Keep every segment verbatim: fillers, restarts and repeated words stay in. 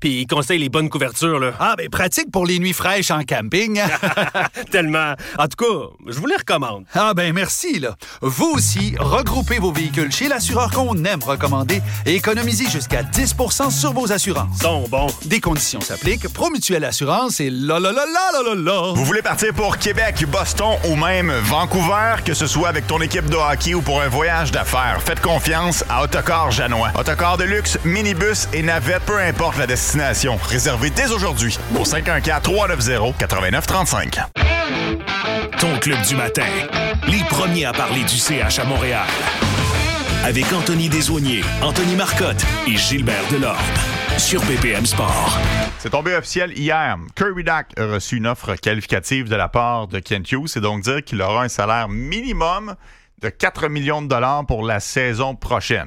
puis il conseille les bonnes couvertures, là. Ah, ben pratique pour les nuits fraîches en camping. Tellement. En tout cas, je vous les recommande. Ah, ben merci, là. Vous aussi, regroupez vos véhicules chez l'assureur qu'on aime recommander et économisez jusqu'à dix pour cent sur vos assurances. Sont bons. Des conditions s'appliquent. Promutuelle Assurance et là, là, là, là, là, là, là. Vous voulez partir pour Québec, Boston ou même Vancouver, que ce soit avec ton équipe de hockey ou pour un voyage d'affaires, faites confiance à Autocar Janois. Autocar de luxe, minibus et navette, peu importe la destination. Réservez dès aujourd'hui au cinq un quatre, trois neuf zéro, neuf neuf trois cinq. Ton club du matin. Les premiers à parler du C H à Montréal. Avec Anthony Desaulniers, Anthony Marcotte et Gilbert Delorme. Sur B P M Sport. C'est tombé officiel hier. Kirby Dach a reçu une offre qualificative de la part de Kent Hughes. C'est donc dire qu'il aura un salaire minimum de quatre millions de dollars pour la saison prochaine.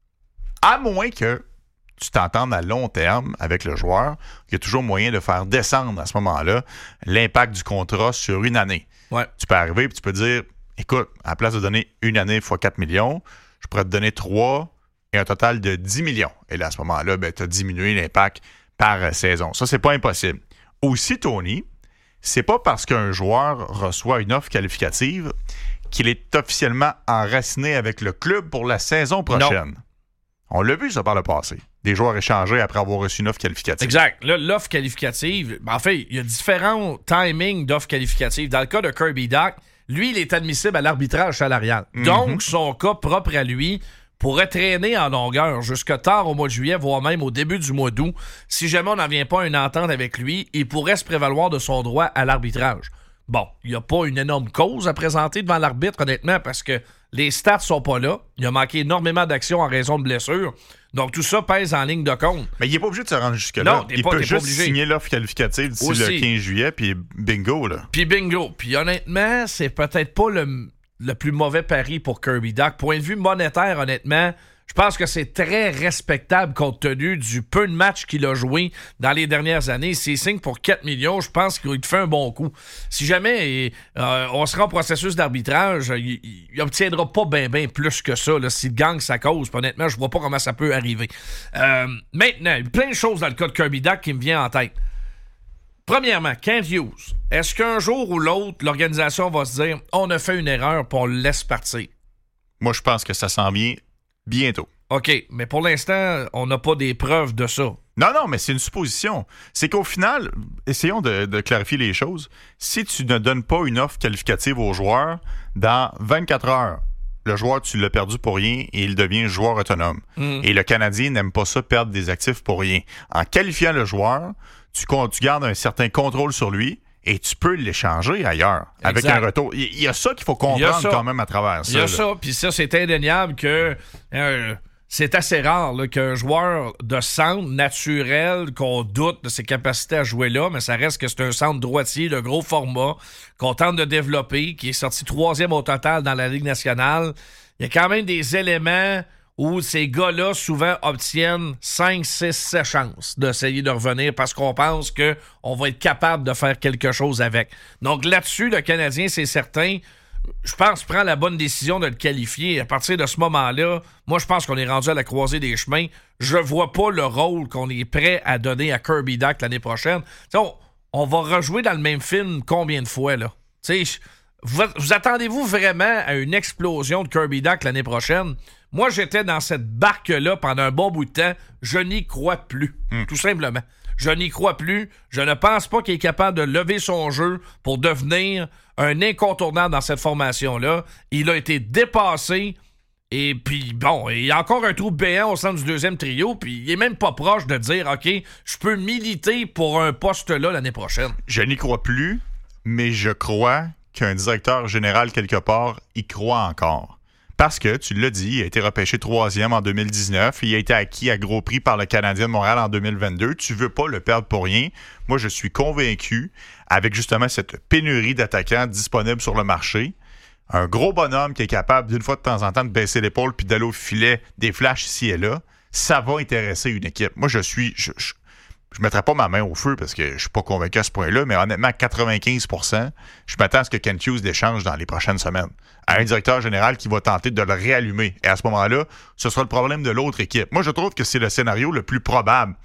À moins que tu t'entendes à long terme avec le joueur, il y a toujours moyen de faire descendre à ce moment-là l'impact du contrat sur une année. Ouais. Tu peux arriver et tu peux dire, écoute, à la place de donner une année fois quatre millions, je pourrais te donner trois et un total de dix millions. Et là, à ce moment-là, ben, tu as diminué l'impact par saison. Ça, c'est pas impossible. Aussi, Tony, c'est pas parce qu'un joueur reçoit une offre qualificative qu'il est officiellement enraciné avec le club pour la saison prochaine. Non. On l'a vu, ça, par le passé. Des joueurs échangés après avoir reçu une offre qualificative. Exact. Là, l'offre qualificative, en fait, il y a différents timings d'offres qualificatives. Dans le cas de Kirby Dach, lui, il est admissible à l'arbitrage salarial. Mm-hmm. Donc, son cas propre à lui pourrait traîner en longueur jusque tard au mois de juillet, voire même au début du mois d'août. Si jamais on n'en vient pas à une entente avec lui, il pourrait se prévaloir de son droit à l'arbitrage. Bon, il n'y a pas une énorme cause à présenter devant l'arbitre, honnêtement, parce que les stats sont pas là. Il a manqué énormément d'actions en raison de blessures. Donc, tout ça pèse en ligne de compte. Mais il n'est pas obligé de se rendre jusque-là. Non, il pas, peut juste obligé. signer l'offre qualificative d'ici Aussi. le quinze juillet, puis bingo, là. Puis bingo. Puis honnêtement, c'est peut-être pas le, le plus mauvais pari pour Kirby Dach. Point de vue monétaire, honnêtement, je pense que c'est très respectable compte tenu du peu de matchs qu'il a joué dans les dernières années. S'il signe pour quatre millions, je pense qu'il te fait un bon coup. Si jamais euh, on sera en processus d'arbitrage, il, il obtiendra pas bien ben plus que ça là, s'il gagne sa cause. Puis honnêtement, je vois pas comment ça peut arriver. Euh, maintenant, plein de choses dans le cas de Kirby Dach qui me vient en tête. Premièrement, Kent Hughes. Est-ce qu'un jour ou l'autre, l'organisation va se dire « On a fait une erreur, puis on le laisse partir ». Moi, je pense que ça s'en vient bientôt. OK, mais pour l'instant, on n'a pas des preuves de ça. Non, non, mais c'est une supposition. C'est qu'au final, essayons de, de clarifier les choses. Si tu ne donnes pas une offre qualificative au joueur, dans vingt-quatre heures, le joueur, tu l'as perdu pour rien et il devient joueur autonome. Mm. Et le Canadien n'aime pas ça, perdre des actifs pour rien. En qualifiant le joueur, tu, tu gardes un certain contrôle sur lui et tu peux l'échanger ailleurs, avec exact. Un retour. Il y a ça qu'il faut comprendre quand même à travers ça. Il y a là. ça, puis ça, c'est indéniable que euh, c'est assez rare là, qu'un joueur de centre naturel, qu'on doute de ses capacités à jouer là, mais ça reste que c'est un centre droitier de gros format qu'on tente de développer, qui est sorti troisième au total dans la Ligue nationale. Il y a quand même des éléments où ces gars-là, souvent, obtiennent cinq, six, sept chances d'essayer de revenir parce qu'on pense qu'on va être capable de faire quelque chose avec. Donc là-dessus, le Canadien, c'est certain, je pense, prend la bonne décision de le qualifier. À partir de ce moment-là, moi, je pense qu'on est rendu à la croisée des chemins. Je vois pas le rôle qu'on est prêt à donner à Kirby Dach l'année prochaine. On, on va rejouer dans le même film combien de fois, là? Tu sais, vous, vous attendez-vous vraiment à une explosion de Kirby Dach l'année prochaine? Moi, j'étais dans cette barque-là pendant un bon bout de temps. Je n'y crois plus, mm. tout simplement. Je n'y crois plus. Je ne pense pas qu'il est capable de lever son jeu pour devenir un incontournable dans cette formation-là. Il a été dépassé. Et puis, bon, il y a encore un trou béant au centre du deuxième trio. Puis, il est même pas proche de dire, OK, je peux militer pour un poste-là l'année prochaine. Je n'y crois plus, mais je crois qu'un directeur général, quelque part, y croit encore. Parce que, tu l'as dit, il a été repêché troisième en deux mille dix-neuf. Il a été acquis à gros prix par le Canadien de Montréal en deux mille vingt-deux. Tu veux pas le perdre pour rien. Moi, je suis convaincu, avec justement cette pénurie d'attaquants disponibles sur le marché, un gros bonhomme qui est capable, d'une fois de temps en temps, de baisser l'épaule puis d'aller au filet des flashs ici et là, ça va intéresser une équipe. Moi, je suis... Je, je, je mettrai pas ma main au feu parce que je suis pas convaincu à ce point-là, mais honnêtement, quatre-vingt-quinze pour cent, je m'attends à ce que Kent Hughes l'échange dans les prochaines semaines. À un directeur général qui va tenter de le réallumer. Et à ce moment-là, ce sera le problème de l'autre équipe. Moi, je trouve que c'est le scénario le plus probable.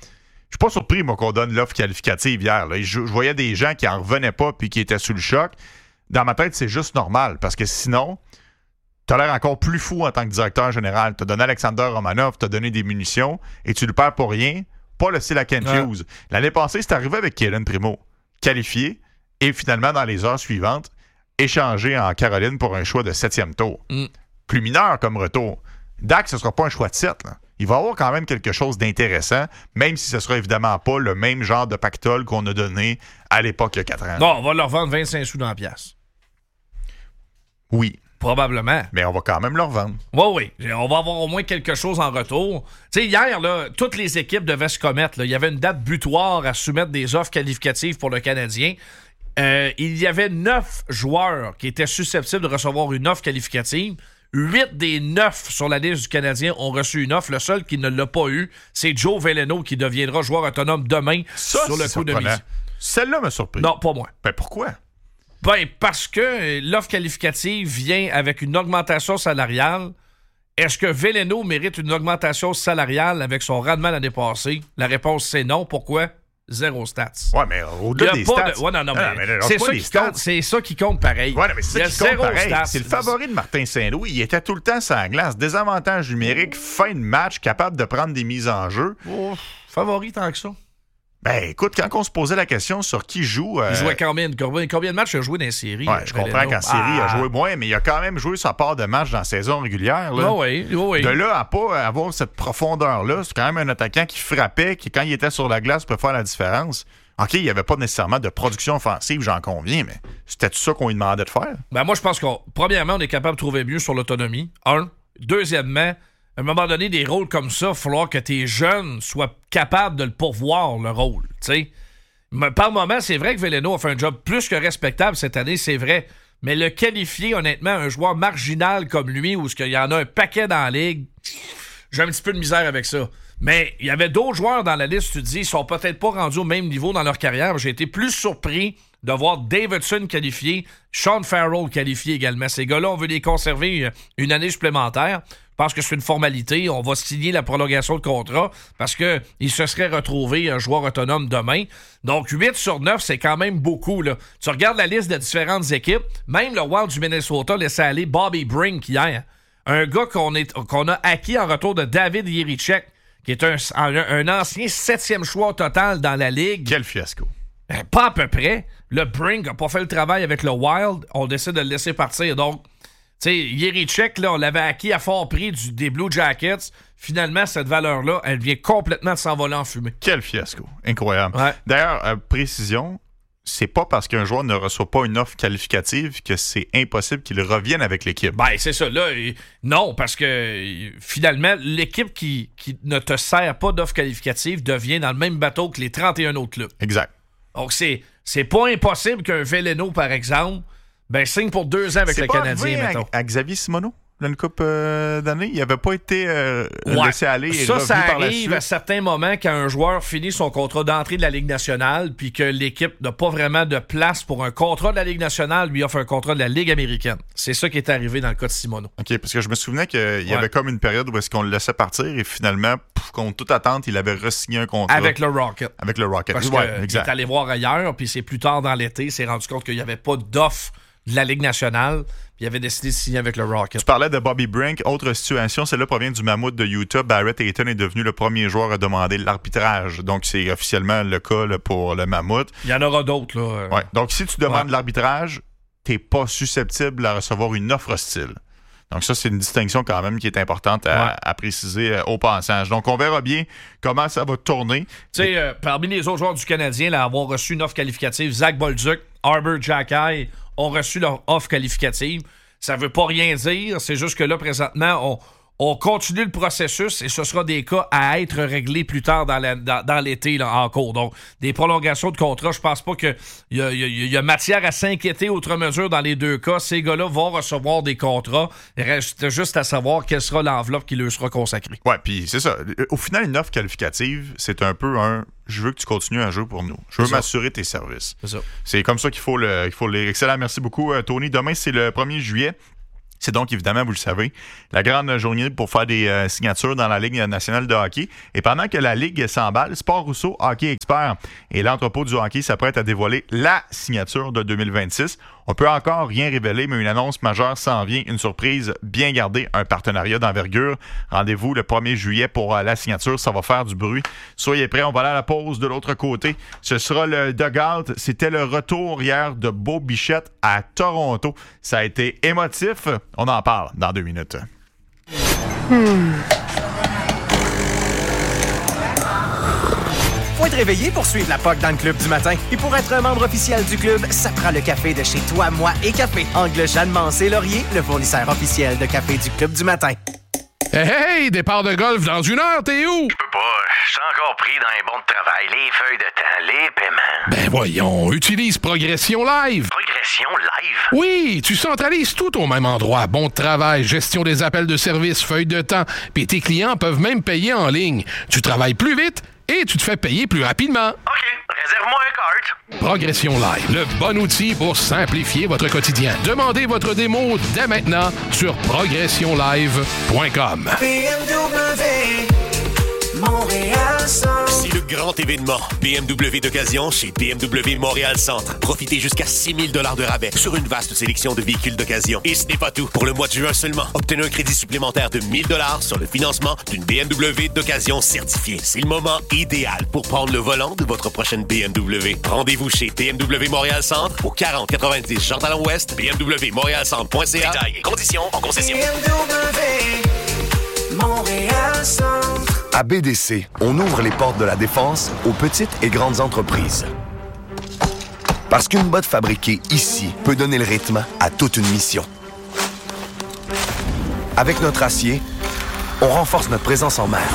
suis pas surpris, moi, qu'on donne l'offre qualificative hier. Là. Je, je voyais des gens qui en revenaient pas puis qui étaient sous le choc. Dans ma tête, c'est juste normal, parce que sinon, tu as l'air encore plus fou en tant que directeur général. Tu as donné Alexander Romanov, tu as donné des munitions, et tu le perds pour rien, pas le style à Ken Hughes. Ouais. L'année passée, c'est arrivé avec Calen Primo, qualifié, et finalement, dans les heures suivantes, échangé en Caroline pour un choix de septième tour. Mm. Plus mineur comme retour. Dak, ce ne sera pas un choix de sept. Là. Il va y avoir quand même quelque chose d'intéressant, même si ce ne sera évidemment pas le même genre de pactole qu'on a donné à l'époque il y a quatre ans. Non, on va leur vendre vingt-cinq sous dans la pièce. Oui. Probablement. Mais on va quand même leur vendre. Oui, oui. On va avoir au moins quelque chose en retour. Tu sais, hier, là, toutes les équipes devaient se commettre. Là. Il y avait une date butoir à soumettre des offres qualificatives pour le Canadien. Euh, il y avait neuf joueurs qui étaient susceptibles de recevoir une offre qualificative. Huit des neuf sur la liste du Canadien ont reçu une offre. Le seul qui ne l'a pas eu, c'est Joe Veleno qui deviendra joueur autonome demain Ça, sur le coup de mise. Celle-là m'a surpris. Non, pas moi. Ben pourquoi? Ben, parce que l'offre qualificative vient avec une augmentation salariale. Est-ce que Veleno mérite une augmentation salariale avec son rendement l'année passée? La réponse, c'est non. Pourquoi? Zéro stats. Ouais, mais au-delà des stats... De... Ouais, non, non, non, mais mais c'est, ça qui compte, c'est ça qui compte pareil. Ouais, non, mais c'est ça qui compte pareil. Stats. C'est le favori de Martin Saint-Louis. Il était tout le temps sur la glace. Désavantage numérique, fin de match, capable de prendre des mises en jeu. Oh, favori tant que ça. Ben, écoute, quand on se posait la question sur qui joue... Euh... Il jouait combien, combien, combien de matchs il a joué dans les séries? Ouais, je comprends qu'en série, ah. il a joué moins, mais il a quand même joué sa part de match dans la saison régulière. Là. Oh oui, oh oui. De là à pas avoir cette profondeur-là, c'est quand même un attaquant qui frappait, qui, quand il était sur la glace, peut faire la différence. OK, il n'y avait pas nécessairement de production offensive, j'en conviens, mais c'était tout ça qu'on lui demandait de faire? Ben moi, je pense qu'on... Premièrement, on est capable de trouver mieux sur l'autonomie. Un. Deuxièmement... À un moment donné, des rôles comme ça, il va falloir que tes jeunes soient capables de le pourvoir, le rôle. T'sais. Par moment, c'est vrai que Veleno a fait un job plus que respectable cette année, c'est vrai. Mais le qualifier, honnêtement, un joueur marginal comme lui, où il y en a un paquet dans la ligue, j'ai un petit peu de misère avec ça. Mais il y avait d'autres joueurs dans la liste, tu te dis, ils sont peut-être pas rendus au même niveau dans leur carrière. J'ai été plus surpris de voir Davidson qualifié, Sean Farrell qualifié également. Ces gars-là, on veut les conserver une année supplémentaire. Je pense que c'est une formalité. On va signer la prolongation de contrat parce qu'il se serait retrouvé un joueur autonome demain. Donc, huit sur neuf, c'est quand même beaucoup. Là. Tu regardes la liste de différentes équipes. Même le Wild du Minnesota laissait aller Bobby Brink hier. Un gars qu'on, est, qu'on a acquis en retour de David Jiricek, qui est un, un, un ancien septième choix au total dans la Ligue. Quel fiasco. Ben, pas à peu près. Le Brink n'a pas fait le travail avec le Wild. On décide de le laisser partir. Donc, tu sais, Jiricek, là, on l'avait acquis à fort prix du, des Blue Jackets. Finalement, cette valeur-là, elle vient complètement de s'envoler en fumée. Quel fiasco. Incroyable. Ouais. D'ailleurs, euh, précision, c'est pas parce qu'un joueur ne reçoit pas une offre qualificative que c'est impossible qu'il revienne avec l'équipe. Ben, c'est ça. Là, non, parce que finalement, l'équipe qui, qui ne te sert pas d'offre qualificative devient dans le même bateau que les trente et un autres clubs. Exact. Donc, c'est, c'est pas impossible qu'un Veleno, par exemple, ben, signe pour deux ans avec c'est le pas Canadien, mettons. À, à Xavier Simoneau, là, une coupe euh, d'année, il n'avait pas été euh, ouais. laissé aller et ça, revenu ça par la arrive suite. à certains moments quand un joueur finit son contrat d'entrée de la Ligue nationale puis que l'équipe n'a pas vraiment de place pour un contrat de la Ligue nationale, lui offre un contrat de la Ligue américaine. C'est ça qui est arrivé dans le cas de Simoneau. OK, parce que je me souvenais qu'il y ouais. avait comme une période où est-ce qu'on le laissait partir et finalement, pouf, contre toute attente, il avait re-signé un contrat. Avec le Rocket. Avec le Rocket. Parce ouais, qu'il exact. est allé voir ailleurs, puis c'est plus tard dans l'été, il s'est rendu compte qu'il n'y avait pas d'offre de la Ligue nationale, puis il avait décidé de signer avec le Rocket. Tu parlais de Bobby Brink. Autre situation, celle-là provient du Mammouth de Utah. Barrett Hayton est devenu le premier joueur à demander l'arbitrage. Donc, c'est officiellement le cas là, pour le Mammouth. Il y en aura d'autres. là. Ouais. Donc, si tu demandes ouais. l'arbitrage, t'es pas susceptible à recevoir une offre hostile. Donc ça, c'est une distinction quand même qui est importante à, ouais. à préciser euh, au passage. Donc, on verra bien comment ça va tourner. Tu sais, euh, parmi les autres joueurs du Canadien, là, avoir reçu une offre qualificative, Zach Bolduc, Arbor Xhekaj ont reçu leur offre qualificative. Ça veut pas rien dire, c'est juste que là, présentement, on, on continue le processus et ce sera des cas à être réglés plus tard dans, la, dans, dans l'été là, en cours. Donc, des prolongations de contrat, je pense pas qu'il y a, y, a, y a matière à s'inquiéter outre mesure dans les deux cas. Ces gars-là vont recevoir des contrats. Il reste juste à savoir quelle sera l'enveloppe qui leur sera consacrée. Ouais, puis c'est ça. Au final, une offre qualificative, c'est un peu un... Je veux que tu continues à jouer pour nous. Je veux c'est m'assurer ça. tes services. C'est ça. C'est comme ça qu'il faut le, qu'il faut le lire. Excellent. Merci beaucoup, Tony. Demain, c'est le premier juillet. C'est donc, évidemment, vous le savez, la grande journée pour faire des euh, signatures dans la Ligue nationale de hockey. Et pendant que la Ligue s'emballe, Sport Rousseau, Hockey Expert et l'entrepôt du hockey s'apprête à dévoiler la signature de deux mille vingt-six. On peut encore rien révéler, mais une annonce majeure s'en vient. Une surprise bien gardée, un partenariat d'envergure. Rendez-vous le premier juillet pour euh, la signature. Ça va faire du bruit. Soyez prêts, on va aller à la pause de l'autre côté. Ce sera le dugout. C'était le retour hier de Bo Bichette à Toronto. Ça a été émotif. On en parle dans deux minutes. Hmm. Faut être réveillé pour suivre la P O C dans le club du matin. Et pour être un membre officiel du club, ça prend le café de chez Toi, Moi et Café. Angle Jeanne Mancé Laurier, le fournisseur officiel de café du club du matin. Hey, hey, départ de golf dans une heure, t'es où? Je peux pas, je suis encore pris dans les bons de travail, les feuilles de temps, les paiements. Ben voyons, utilise Progression Live. Progression Live? Oui, tu centralises tout au même endroit. Bon de travail, gestion des appels de service, feuilles de temps, puis tes clients peuvent même payer en ligne. Tu travailles plus vite et tu te fais payer plus rapidement. OK, réserve-moi un cart. Progression Live, le bon outil pour simplifier votre quotidien. Demandez votre démo dès maintenant sur progression live point com. B M W Montréal Centre. C'est le grand événement B M W d'occasion chez B M W Montréal Centre. Profitez jusqu'à six mille dollars de rabais sur une vaste sélection de véhicules d'occasion. Et ce n'est pas tout. Pour le mois de juin seulement, obtenez un crédit supplémentaire de mille dollars sur le financement d'une B M W d'occasion certifiée. C'est le moment idéal pour prendre le volant de votre prochaine B M W. Rendez-vous chez B M W Montréal Centre au quarante quatre-vingt-dix Jean Talon Ouest, b m w montréal centre point c a. Détails et conditions en concession. B M W Montréal Centre. À B D C, on ouvre les portes de la défense aux petites et grandes entreprises. Parce qu'une botte fabriquée ici peut donner le rythme à toute une mission. Avec notre acier, on renforce notre présence en mer.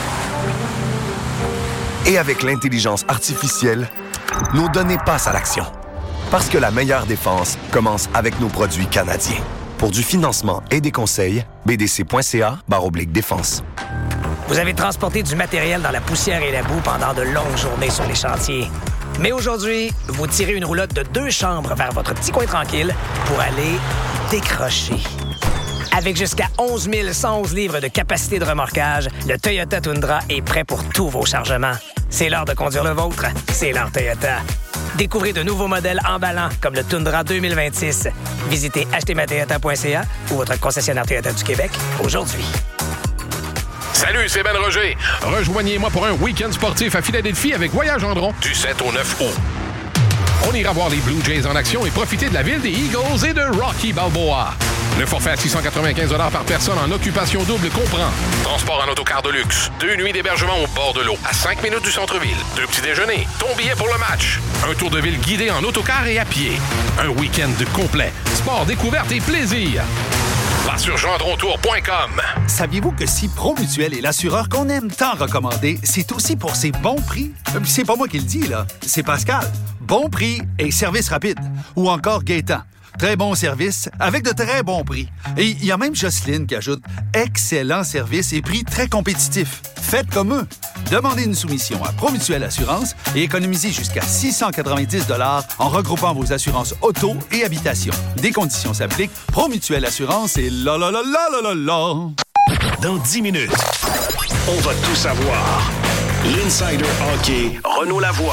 Et avec l'intelligence artificielle, nos données passent à l'action. Parce que la meilleure défense commence avec nos produits canadiens. Pour du financement et des conseils, b d c point c a barre oblique défense. Vous avez transporté du matériel dans la poussière et la boue pendant de longues journées sur les chantiers. Mais aujourd'hui, vous tirez une roulotte de deux chambres vers votre petit coin tranquille pour aller décrocher. Avec jusqu'à onze mille cent onze livres de capacité de remorquage, le Toyota Tundra est prêt pour tous vos chargements. C'est l'heure de conduire le vôtre. C'est l'heure Toyota. Découvrez de nouveaux modèles emballants comme le Tundra deux mille vingt-six. Visitez acheter ma toyota point c a ou votre concessionnaire Toyota du Québec aujourd'hui. Salut, c'est Ben Roger. Rejoignez-moi pour un week-end sportif à Philadelphie avec Voyage Gendron du sept au neuf août. On ira voir les Blue Jays en action et profiter de la ville des Eagles et de Rocky Balboa. Le forfait à six cent quatre-vingt-quinze dollars par personne en occupation double comprend transport en autocar de luxe, deux nuits d'hébergement au bord de l'eau, à cinq minutes du centre-ville, deux petits déjeuners, ton billet pour le match, un tour de ville guidé en autocar et à pied, un week-end complet, sport, découverte et plaisir. Va sur gendron tour point com. Saviez-vous que si Promutuel est l'assureur qu'on aime tant recommander, c'est aussi pour ses bons prix? C'est pas moi qui le dis, là. C'est Pascal. Bon prix et service rapide. Ou encore Gaétan. Très bon service avec de très bons prix. Et il y a même Jocelyne qui ajoute « Excellent service et prix très compétitifs. Faites comme eux. » Demandez une soumission à Promutuel Assurance et économisez jusqu'à six cent quatre-vingt-dix dollars en regroupant vos assurances auto et habitation. Des conditions s'appliquent. Promutuel Assurance et la la la la la la la. Dans dix minutes, on va tout savoir. L'Insider Hockey, Renaud Lavoie.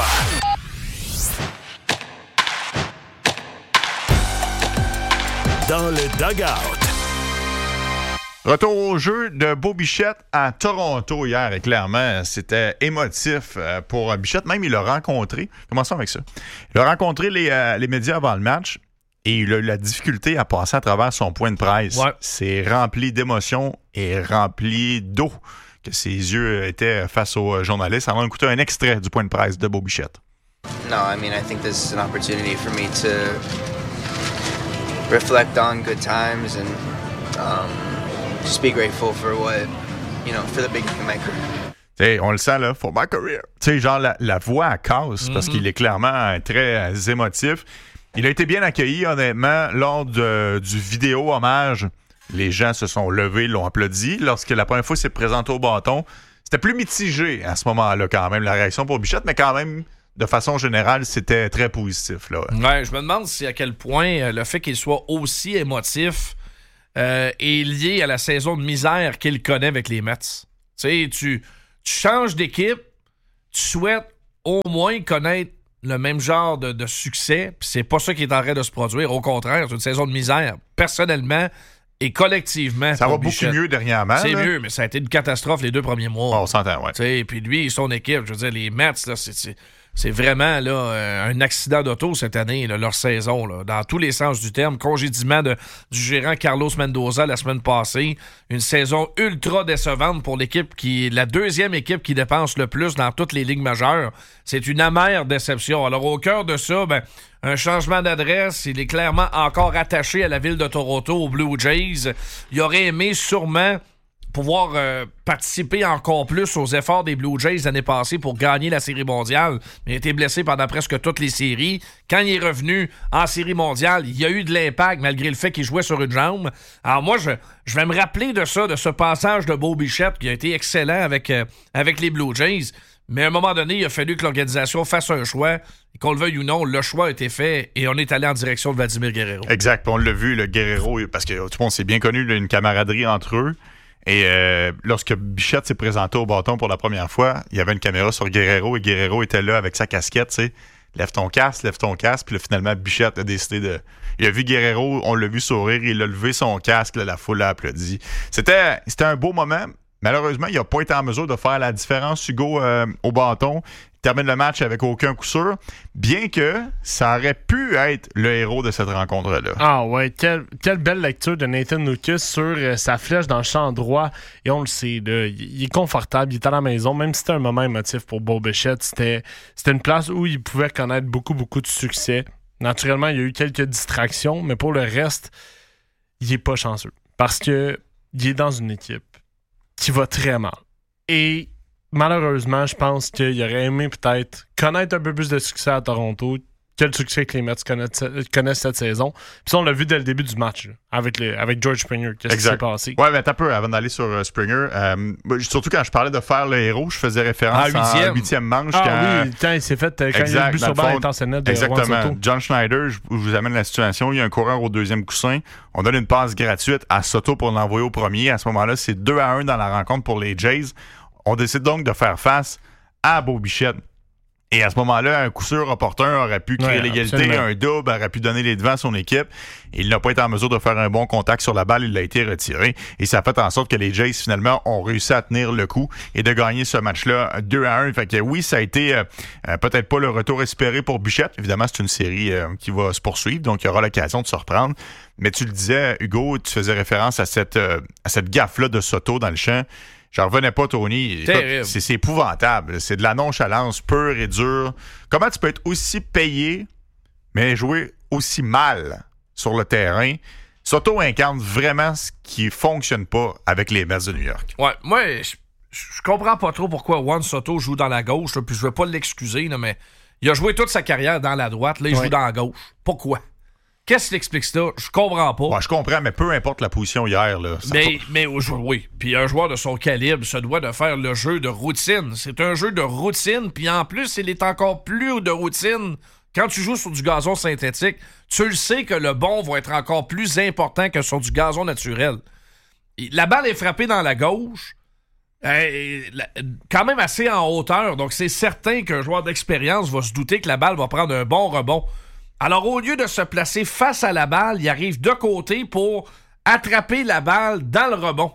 Dans le dugout. Retour au jeu de Bo Bichette à Toronto hier. Et clairement, c'était émotif pour Bichette. Même, il l'a rencontré. Commençons avec ça. Il a rencontré les, euh, les médias avant le match et il a eu la difficulté à passer à travers son point de presse. Ouais. C'est rempli d'émotions et rempli d'eau que ses yeux étaient face aux journalistes. On va écouter un extrait du point de presse de Bo Bichette. No, I mean, I think this is an opportunity for me to reflect on good times and um, just be grateful for what, you know, for the beginning of my career. T'sais, on le sent, là, for my career. Tu sais, genre, la, la voix à casse, mm-hmm. parce qu'il est clairement très euh, émotif. Il a été bien accueilli, honnêtement, lors de, du vidéo hommage. Les gens se sont levés, l'ont applaudi. Lorsque la première fois, il s'est présenté au bâton, c'était plus mitigé à ce moment-là, quand même, la réaction pour Bichette, mais quand même, de façon générale, c'était très positif, là. Ouais, je me demande si à quel point euh, le fait qu'il soit aussi émotif euh, est lié à la saison de misère qu'il connaît avec les Mets. Tu sais, tu changes d'équipe, tu souhaites au moins connaître le même genre de, de succès, puis c'est pas ça qui est en train de se produire. Au contraire, c'est une saison de misère. Personnellement et collectivement. Ça va Bichette, beaucoup mieux dernièrement. C'est là. mieux, mais ça a été une catastrophe les deux premiers mois. Oh, on s'entend, ouais. T'sais, puis lui et son équipe, je veux dire, les Mets, là, c'est, c'est, c'est vraiment là, euh, un accident d'auto cette année, là, leur saison, là, dans tous les sens du terme. Congédiement de, du gérant Carlos Mendoza la semaine passée. Une saison ultra décevante pour l'équipe qui est la deuxième équipe qui dépense le plus dans toutes les ligues majeures. C'est une amère déception. Alors, au cœur de ça, ben, un changement d'adresse. Il est clairement encore attaché à la ville de Toronto, aux Blue Jays. Il aurait aimé sûrement pouvoir euh, participer encore plus aux efforts des Blue Jays l'année passée pour gagner la Série mondiale. Il a été blessé pendant presque toutes les séries. Quand il est revenu en Série mondiale, il y a eu de l'impact malgré le fait qu'il jouait sur une jambe. Alors moi, je, je vais me rappeler de ça, de ce passage de Bo Bichette qui a été excellent avec, euh, avec les Blue Jays. Mais à un moment donné, il a fallu que l'organisation fasse un choix. Et qu'on le veuille ou non, le choix a été fait et on est allé en direction de Vladimir Guerrero. Exact. Puis on l'a vu, le Guerrero, parce que tout le monde s'est bien connu, là, une camaraderie entre eux. Et euh, lorsque Bichette s'est présenté au bâton pour la première fois, il y avait une caméra sur Guerrero et Guerrero était là avec sa casquette, tu sais. Lève ton casque, lève ton casque. Puis là, finalement, Bichette a décidé de... Il a vu Guerrero, on l'a vu sourire, il a levé son casque, là, la foule a applaudi. C'était, c'était un beau moment. Malheureusement, il n'a pas été en mesure de faire la différence, Hugo, euh, au bâton. Il termine le match avec aucun coup sûr, bien que ça aurait pu être le héros de cette rencontre-là. Ah ouais, quelle, quelle belle lecture de Nathan Lukes sur euh, sa flèche dans le champ droit. Et on le sait, là, il est confortable, il est à la maison, même si c'était un moment émotif pour Bo Bichette, c'était, c'était une place où il pouvait connaître beaucoup, beaucoup de succès. Naturellement, il y a eu quelques distractions, mais pour le reste, il est pas chanceux. Parce que il est dans une équipe qui va très mal. Et malheureusement, je pense qu'il aurait aimé peut-être connaître un peu plus de succès à Toronto, quel succès que les Mets connaissent, connaissent cette saison. Puis ça, on l'a vu dès le début du match, là, avec, les, avec George Springer. Qu'est-ce exact. qui s'est passé? Ouais, mais attends un peu avant d'aller sur uh, Springer. Euh, surtout quand je parlais de faire le héros, je faisais référence à huitième manche. Ah quand, oui, quand il s'est fait, quand exact, il y a eu le but sur balle intentionnel de exactement. Juan Soto. John Schneider, je, je vous amène la situation. Il y a un coureur au deuxième coussin. On donne une passe gratuite à Soto pour l'envoyer au premier. À ce moment-là, c'est deux à un dans la rencontre pour les Jays. On décide donc de faire face à Bo Bichette. Et à ce moment-là, un coup sûr opportun aurait pu créer ouais, l'égalité, absolument. Un double aurait pu donner les devants à son équipe. Il n'a pas été en mesure de faire un bon contact sur la balle, il a été retiré. Et ça a fait en sorte que les Jays, finalement, ont réussi à tenir le coup et de gagner ce match-là deux à un. Fait que oui, ça a été euh, peut-être pas le retour espéré pour Bichette. Évidemment, c'est une série euh, qui va se poursuivre, donc il y aura l'occasion de se reprendre. Mais tu le disais, Hugo, tu faisais référence à cette, euh, à cette gaffe-là de Soto dans le champ. J'en revenais pas, Tony. Écoute, c'est, c'est épouvantable. C'est de la nonchalance pure et dure. Comment tu peux être aussi payé, mais jouer aussi mal sur le terrain? Soto incarne vraiment ce qui fonctionne pas avec les Mets de New York. Ouais, moi, je, je comprends pas trop pourquoi Juan Soto joue dans la gauche, là, puis je veux pas l'excuser, là, mais il a joué toute sa carrière dans la droite, là, il ouais. joue dans la gauche. Pourquoi? Qu'est-ce qui explique ça? Je comprends pas. Ouais, je comprends, mais peu importe la position hier. Là, mais, mais oui. Puis un joueur de son calibre se doit de faire le jeu de routine. C'est un jeu de routine, puis en plus, il est encore plus de routine. Quand tu joues sur du gazon synthétique, tu le sais que le bon va être encore plus important que sur du gazon naturel. La balle est frappée dans la gauche, euh, quand même assez en hauteur, donc c'est certain qu'un joueur d'expérience va se douter que la balle va prendre un bon rebond. Alors, au lieu de se placer face à la balle, il arrive de côté pour attraper la balle dans le rebond.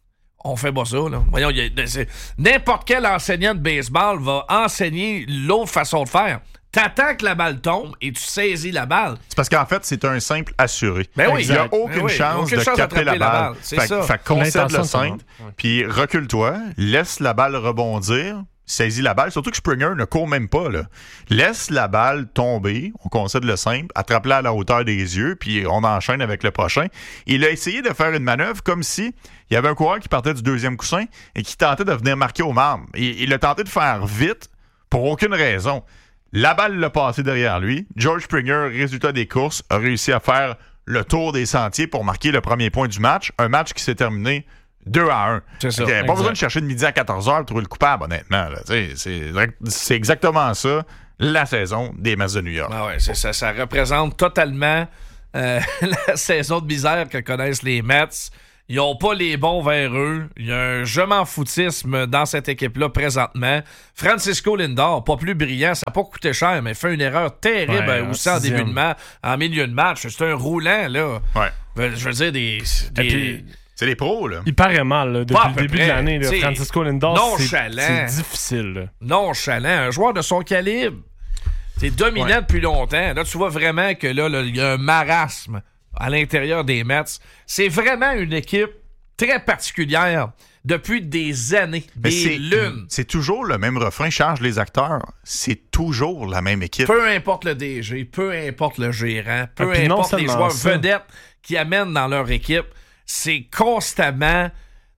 On fait pas ça, là. Voyons, y a, c'est, n'importe quel enseignant de baseball va enseigner l'autre façon de faire. T'attends que la balle tombe et tu saisis la balle. C'est parce qu'en fait, c'est un simple assuré. Ben oui, il n'y a aucune ben oui, chance aucune de chance capter la balle. la balle. C'est fait, ça. Fait concède le simple, puis recule-toi, laisse la balle rebondir, saisis la balle, surtout que Springer ne court même pas. Là. Laisse la balle tomber, on concède le simple, attrape-la à la hauteur des yeux, puis on enchaîne avec le prochain. Il a essayé de faire une manœuvre comme si il y avait un coureur qui partait du deuxième coussin et qui tentait de venir marquer au marbre. Il, il a tenté de faire vite pour aucune raison. La balle l'a passé derrière lui. George Springer, résultat des courses, a réussi à faire le tour des sentiers pour marquer le premier point du match. Un match qui s'est terminé deux à un. C'est ça. Okay, pas besoin de chercher de midi à quatorze heures pour trouver le coupable, honnêtement. Là. C'est, c'est exactement ça, la saison des Mets de New York. Ah ouais, c'est, ça, ça représente totalement euh, la saison de misère que connaissent les Mets. Ils n'ont pas les bons vers eux. Il y a un je m'en foutisme dans cette équipe-là présentement. Francisco Lindor, pas plus brillant, ça n'a pas coûté cher, mais fait une erreur terrible ouais, aussi en début de match, en milieu de match. C'est un roulant, là. Ouais. Je veux dire, des... des... Puis, c'est les pros, là. Il paraît mal, là, depuis Pas à le peu début près. de l'année. Là, T'sais, Francisco Lindor, c'est, nonchalant. c'est difficile. Là. Nonchalant. Un joueur de son calibre, c'est dominant Ouais. depuis longtemps. Là, tu vois vraiment que là, là, il y a un marasme à l'intérieur des Mets. C'est vraiment une équipe très particulière depuis des années, Mais des c'est, lunes. c'est toujours le même refrain, change les acteurs. C'est toujours la même équipe. Peu importe le D G, peu importe le gérant, peu Ah, puis non importe les seulement joueurs ça. vedettes qui amènent dans leur équipe, c'est constamment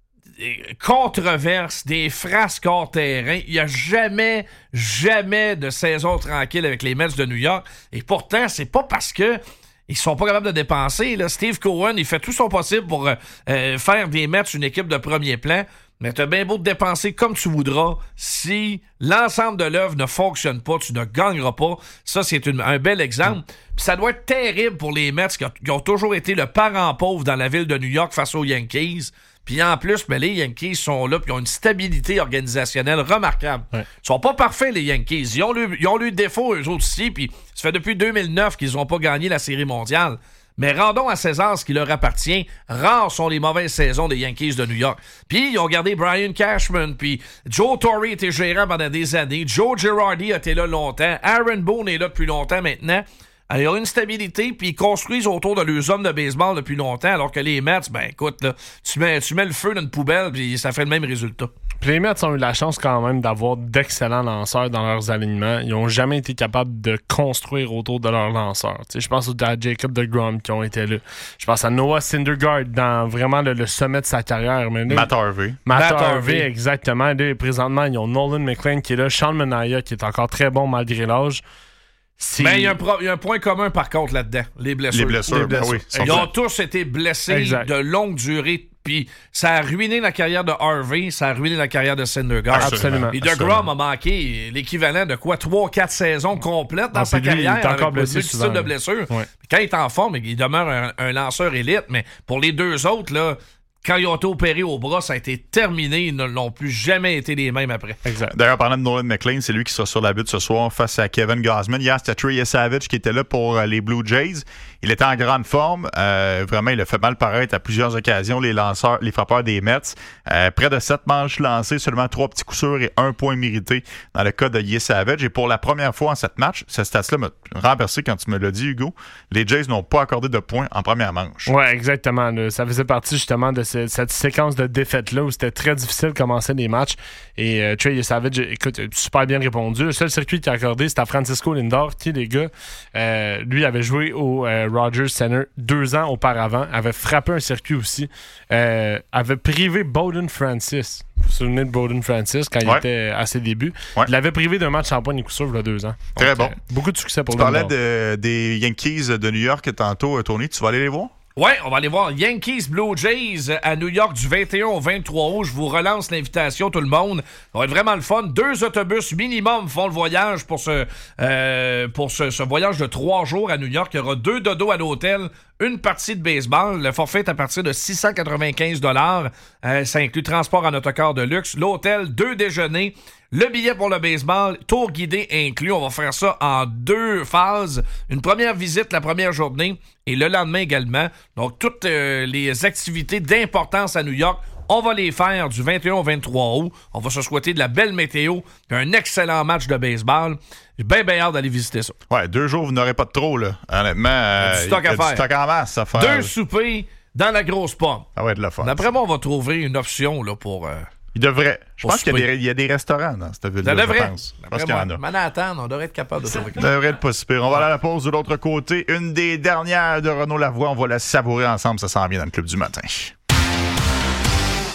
des controverses, des frasques hors terrain. Il n'y a jamais, jamais de saison tranquille avec les Mets de New York. Et pourtant, c'est pas parce que ils sont pas capables de dépenser. Là. Steve Cohen, il fait tout son possible pour euh, euh, faire des Mets une équipe de premier plan. Mais t'as bien beau te dépenser comme tu voudras. Si l'ensemble de l'œuvre ne fonctionne pas, tu ne gagneras pas. Ça, c'est une, un bel exemple. Puis ça doit être terrible pour les Mets qui, qui ont toujours été le parent pauvre dans la ville de New York face aux Yankees. Puis en plus, mais les Yankees sont là puis ont une stabilité organisationnelle remarquable. Ouais. Ils sont pas parfaits, les Yankees. Ils ont eu, ils ont eu des défauts, eux autres aussi. Puis ça fait depuis deux mille neuf qu'ils n'ont pas gagné la Série mondiale. Mais rendons à César ce qui leur appartient. Rares sont les mauvaises saisons des Yankees de New York. Puis ils ont gardé Brian Cashman, puis Joe Torre était gérant pendant des années. Joe Girardi a été là longtemps. Aaron Boone est là depuis longtemps maintenant. Alors, ils ont une stabilité, puis ils construisent autour de leurs hommes de baseball depuis longtemps, alors que les Mets, ben écoute, là, tu, mets, tu mets le feu dans une poubelle, puis ça fait le même résultat. Puis les Mets ont eu la chance quand même d'avoir d'excellents lanceurs dans leurs alignements. Ils n'ont jamais été capables de construire autour de leurs lanceurs. Tu sais, je pense à Jacob deGrom qui ont été là. Je pense à Noah Syndergaard dans vraiment le, le sommet de sa carrière. Mais là, Matt Harvey. Matt, Matt Harvey, Harvey. exactement. Là, présentement, ils ont Nolan McLean qui est là, Sean Manaea qui est encore très bon malgré l'âge. C'est... Mais il y, a un pro- il y a un point commun, par contre, là-dedans. Les blessures. Les blessures, Les ben blessures. oui. sont Ils ont faits. tous été blessés Exact. de longue durée. Puis ça a ruiné la carrière de Harvey, ça a ruiné la carrière de Syndergaard. Absolument. Et DeGrom a manqué l'équivalent de quoi? trois quatre saisons complètes dans Ah, sa puis lui, il est carrière encore avec blessé une multitude souvent. de blessures. Ouais. Puis quand il est en forme, il demeure un, un lanceur élite. Mais pour les deux autres, là, quand ils ont été opérés au bras, ça a été terminé. Ils ne l'ont plus jamais été les mêmes après. Exact. D'ailleurs, parlant de Nolan McLean, c'est lui qui sera sur la butte ce soir face à Kevin Gausman. Hier, c'était Trey Savage qui était là pour euh, les Blue Jays. Il était en grande forme. Euh, vraiment, il a fait mal paraître à plusieurs occasions les lanceurs, les frappeurs des Mets. Euh, près de sept manches lancées, seulement trois petits coups sûrs et un point mérité dans le cas de Trey Savage. Et pour la première fois en sept matchs, ce stat-là m'a renversé quand tu me l'as dit, Hugo. Les Jays n'ont pas accordé de points en première manche. Ouais, exactement. Là. Ça faisait partie justement de ce- cette séquence de défaites-là où c'était très difficile de commencer des matchs. Et euh, Trey Savage, écoute, a super bien répondu. Le seul circuit qui a accordé, c'était à Francisco Lindor, qui, les gars, euh, lui avait joué au euh, Rogers Center deux ans auparavant, avait frappé un circuit aussi, euh, avait privé Bowden Francis. Vous vous souvenez de Bowden Francis quand Ouais. il était à ses débuts? Ouais. Il l'avait privé d'un match sans point ni coup sûr il y a deux ans. Très Donc, bon. euh, beaucoup de succès pour Tu parlais Lindor. de, des Yankees de New York tantôt, euh, Tony. Tu vas aller les voir? Ouais, on va aller voir Yankees Blue Jays à New York du vingt et un au vingt-trois août. Je vous relance l'invitation, tout le monde. Ça va être vraiment le fun. Deux autobus minimum font le voyage pour ce, euh, pour ce, ce voyage de trois jours à New York. Il y aura deux dodos à l'hôtel, une partie de baseball. Le forfait est à partir de six cent quatre-vingt-quinze dollars. Euh, ça inclut transport en autocar de luxe, l'hôtel, deux déjeuners. Le billet pour le baseball, tour guidé inclus. On va faire ça en deux phases. Une première visite la première journée et le lendemain également. Donc, toutes euh, les activités d'importance à New York, on va les faire du vingt et un au vingt-trois août. On va se souhaiter de la belle météo et un excellent match de baseball. J'ai bien, bien hâte d'aller visiter ça. Ouais, deux jours, vous n'aurez pas de trop, là. Honnêtement, euh, Il y a du stock il y a à faire. du stock en masse à faire. Deux soupers dans la grosse pomme. Ah ouais, de la fun. D'après moi, on va trouver une option là, pour... Euh, Il devrait. Je Pour pense qu'il y a, souper. des, il y a des restaurants dans cette ville-là. ça devrait. Je pense, je pense qu'il y en a. Manhattan, on devrait être capable de trouver quelque Ça chose. devrait être pas si pire. On va aller à la pause de l'autre côté. Une des dernières de Renaud Lavoie. On va la savourer ensemble. Ça sent bien dans le Club du matin.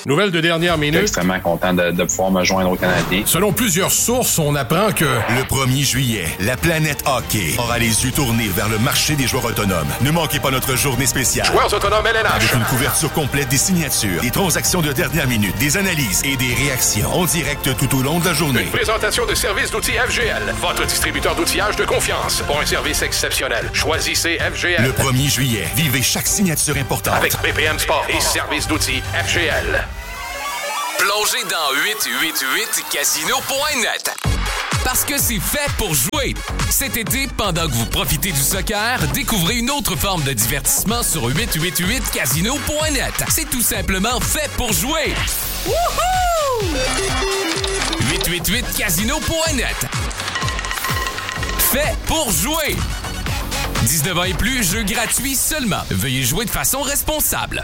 Nouvelle de dernière minute. Je suis extrêmement content de, de pouvoir me joindre aux Canadiens. Selon plusieurs sources, on apprend que... Le premier juillet, la planète hockey aura les yeux tournés vers le marché des joueurs autonomes. Ne manquez pas notre journée spéciale. Joueurs autonomes L N H. Avec une couverture complète des signatures, des transactions de dernière minute, des analyses et des réactions en direct tout au long de la journée. Une présentation de services d'outils F G L. Votre distributeur d'outillage de confiance. Pour un service exceptionnel, choisissez F G L. Le premier juillet, vivez chaque signature importante. Avec B P M Sport et services d'outils F G L. Plongez dans huit huit huit casino point net. Parce que c'est fait pour jouer. Cet été, pendant que vous profitez du soccer, découvrez une autre forme de divertissement sur huit huit huit casino point net. C'est tout simplement fait pour jouer. Wouhou! huit huit huit casino point net. Fait pour jouer. dix-neuf ans et plus, jeu gratuit seulement. Veuillez jouer de façon responsable.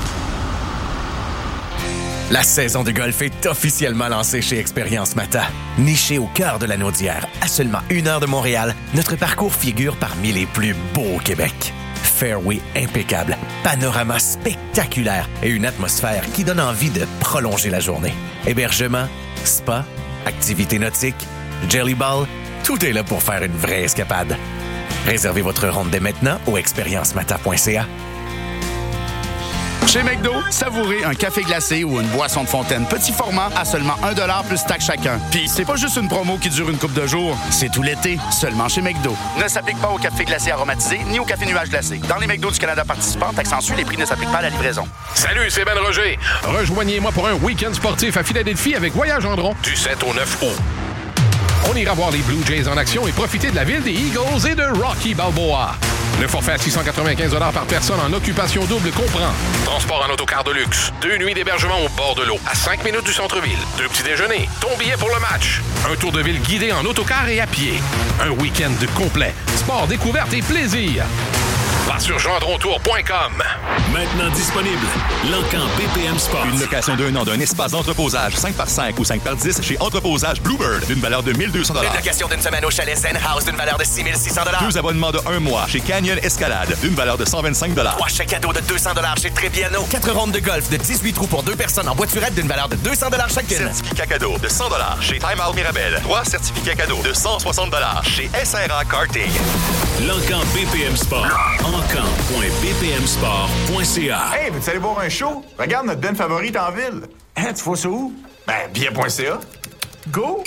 La saison de golf est officiellement lancée chez Expérience Mata. Niché au cœur de la Naudière, à seulement une heure de Montréal, notre parcours figure parmi les plus beaux au Québec. Fairway impeccable, panorama spectaculaire et une atmosphère qui donne envie de prolonger la journée. Hébergement, spa, activités nautiques, jelly ball, tout est là pour faire une vraie escapade. Réservez votre ronde dès maintenant au expérience mata point c a. Chez McDo, savourez un café glacé ou une boisson de fontaine petit format à seulement un dollar plus taxe chacun. Puis c'est pas juste une promo qui dure une couple de jours, c'est tout l'été, seulement chez McDo. Ne s'applique pas au café glacé aromatisé ni au café nuage glacé. Dans les McDo du Canada participants, taxe en sus, les prix ne s'appliquent pas à la livraison. Salut, c'est Ben Roger. Rejoignez-moi pour un week-end sportif à Philadelphie avec Voyage Gendron du sept au neuf août. On ira voir les Blue Jays en action et profiter de la ville des Eagles et de Rocky Balboa. Le forfait à six cent quatre-vingt-quinze dollars par personne en occupation double comprend transport en autocar de luxe, deux nuits d'hébergement au bord de l'eau, à cinq minutes du centre-ville, deux petits déjeuners, ton billet pour le match, un tour de ville guidé en autocar et à pied, un week-end complet, sport, découverte et plaisir. Va sur gendron tour point com. Maintenant disponible, l'Encan B P M Sport. Une location d'un an d'un espace d'entreposage cinq par cinq ou cinq par dix chez Entreposage Bluebird d'une valeur de mille deux cents dollars. Une location d'une semaine au chalet Zen House d'une valeur de six mille six cents dollars. Deux abonnements de un mois chez Canyon Escalade d'une valeur de cent vingt-cinq dollars. Trois chèques cadeaux de deux cents dollars chez Trépiano. Quatre rondes de golf de dix-huit trous pour deux personnes en voiturette d'une valeur de deux cents dollars chacune. Certificat cadeau de cent dollars chez Time Out Mirabel. Trois certificats cadeaux de cent soixante dollars chez S R A Karting. L'Encan B P M Sport. encan point b p m sport point c a. Hey, veux-tu aller voir un show? Regarde notre band favorite en ville. Hein, tu vois ça où? Ben, billet point c a. Go!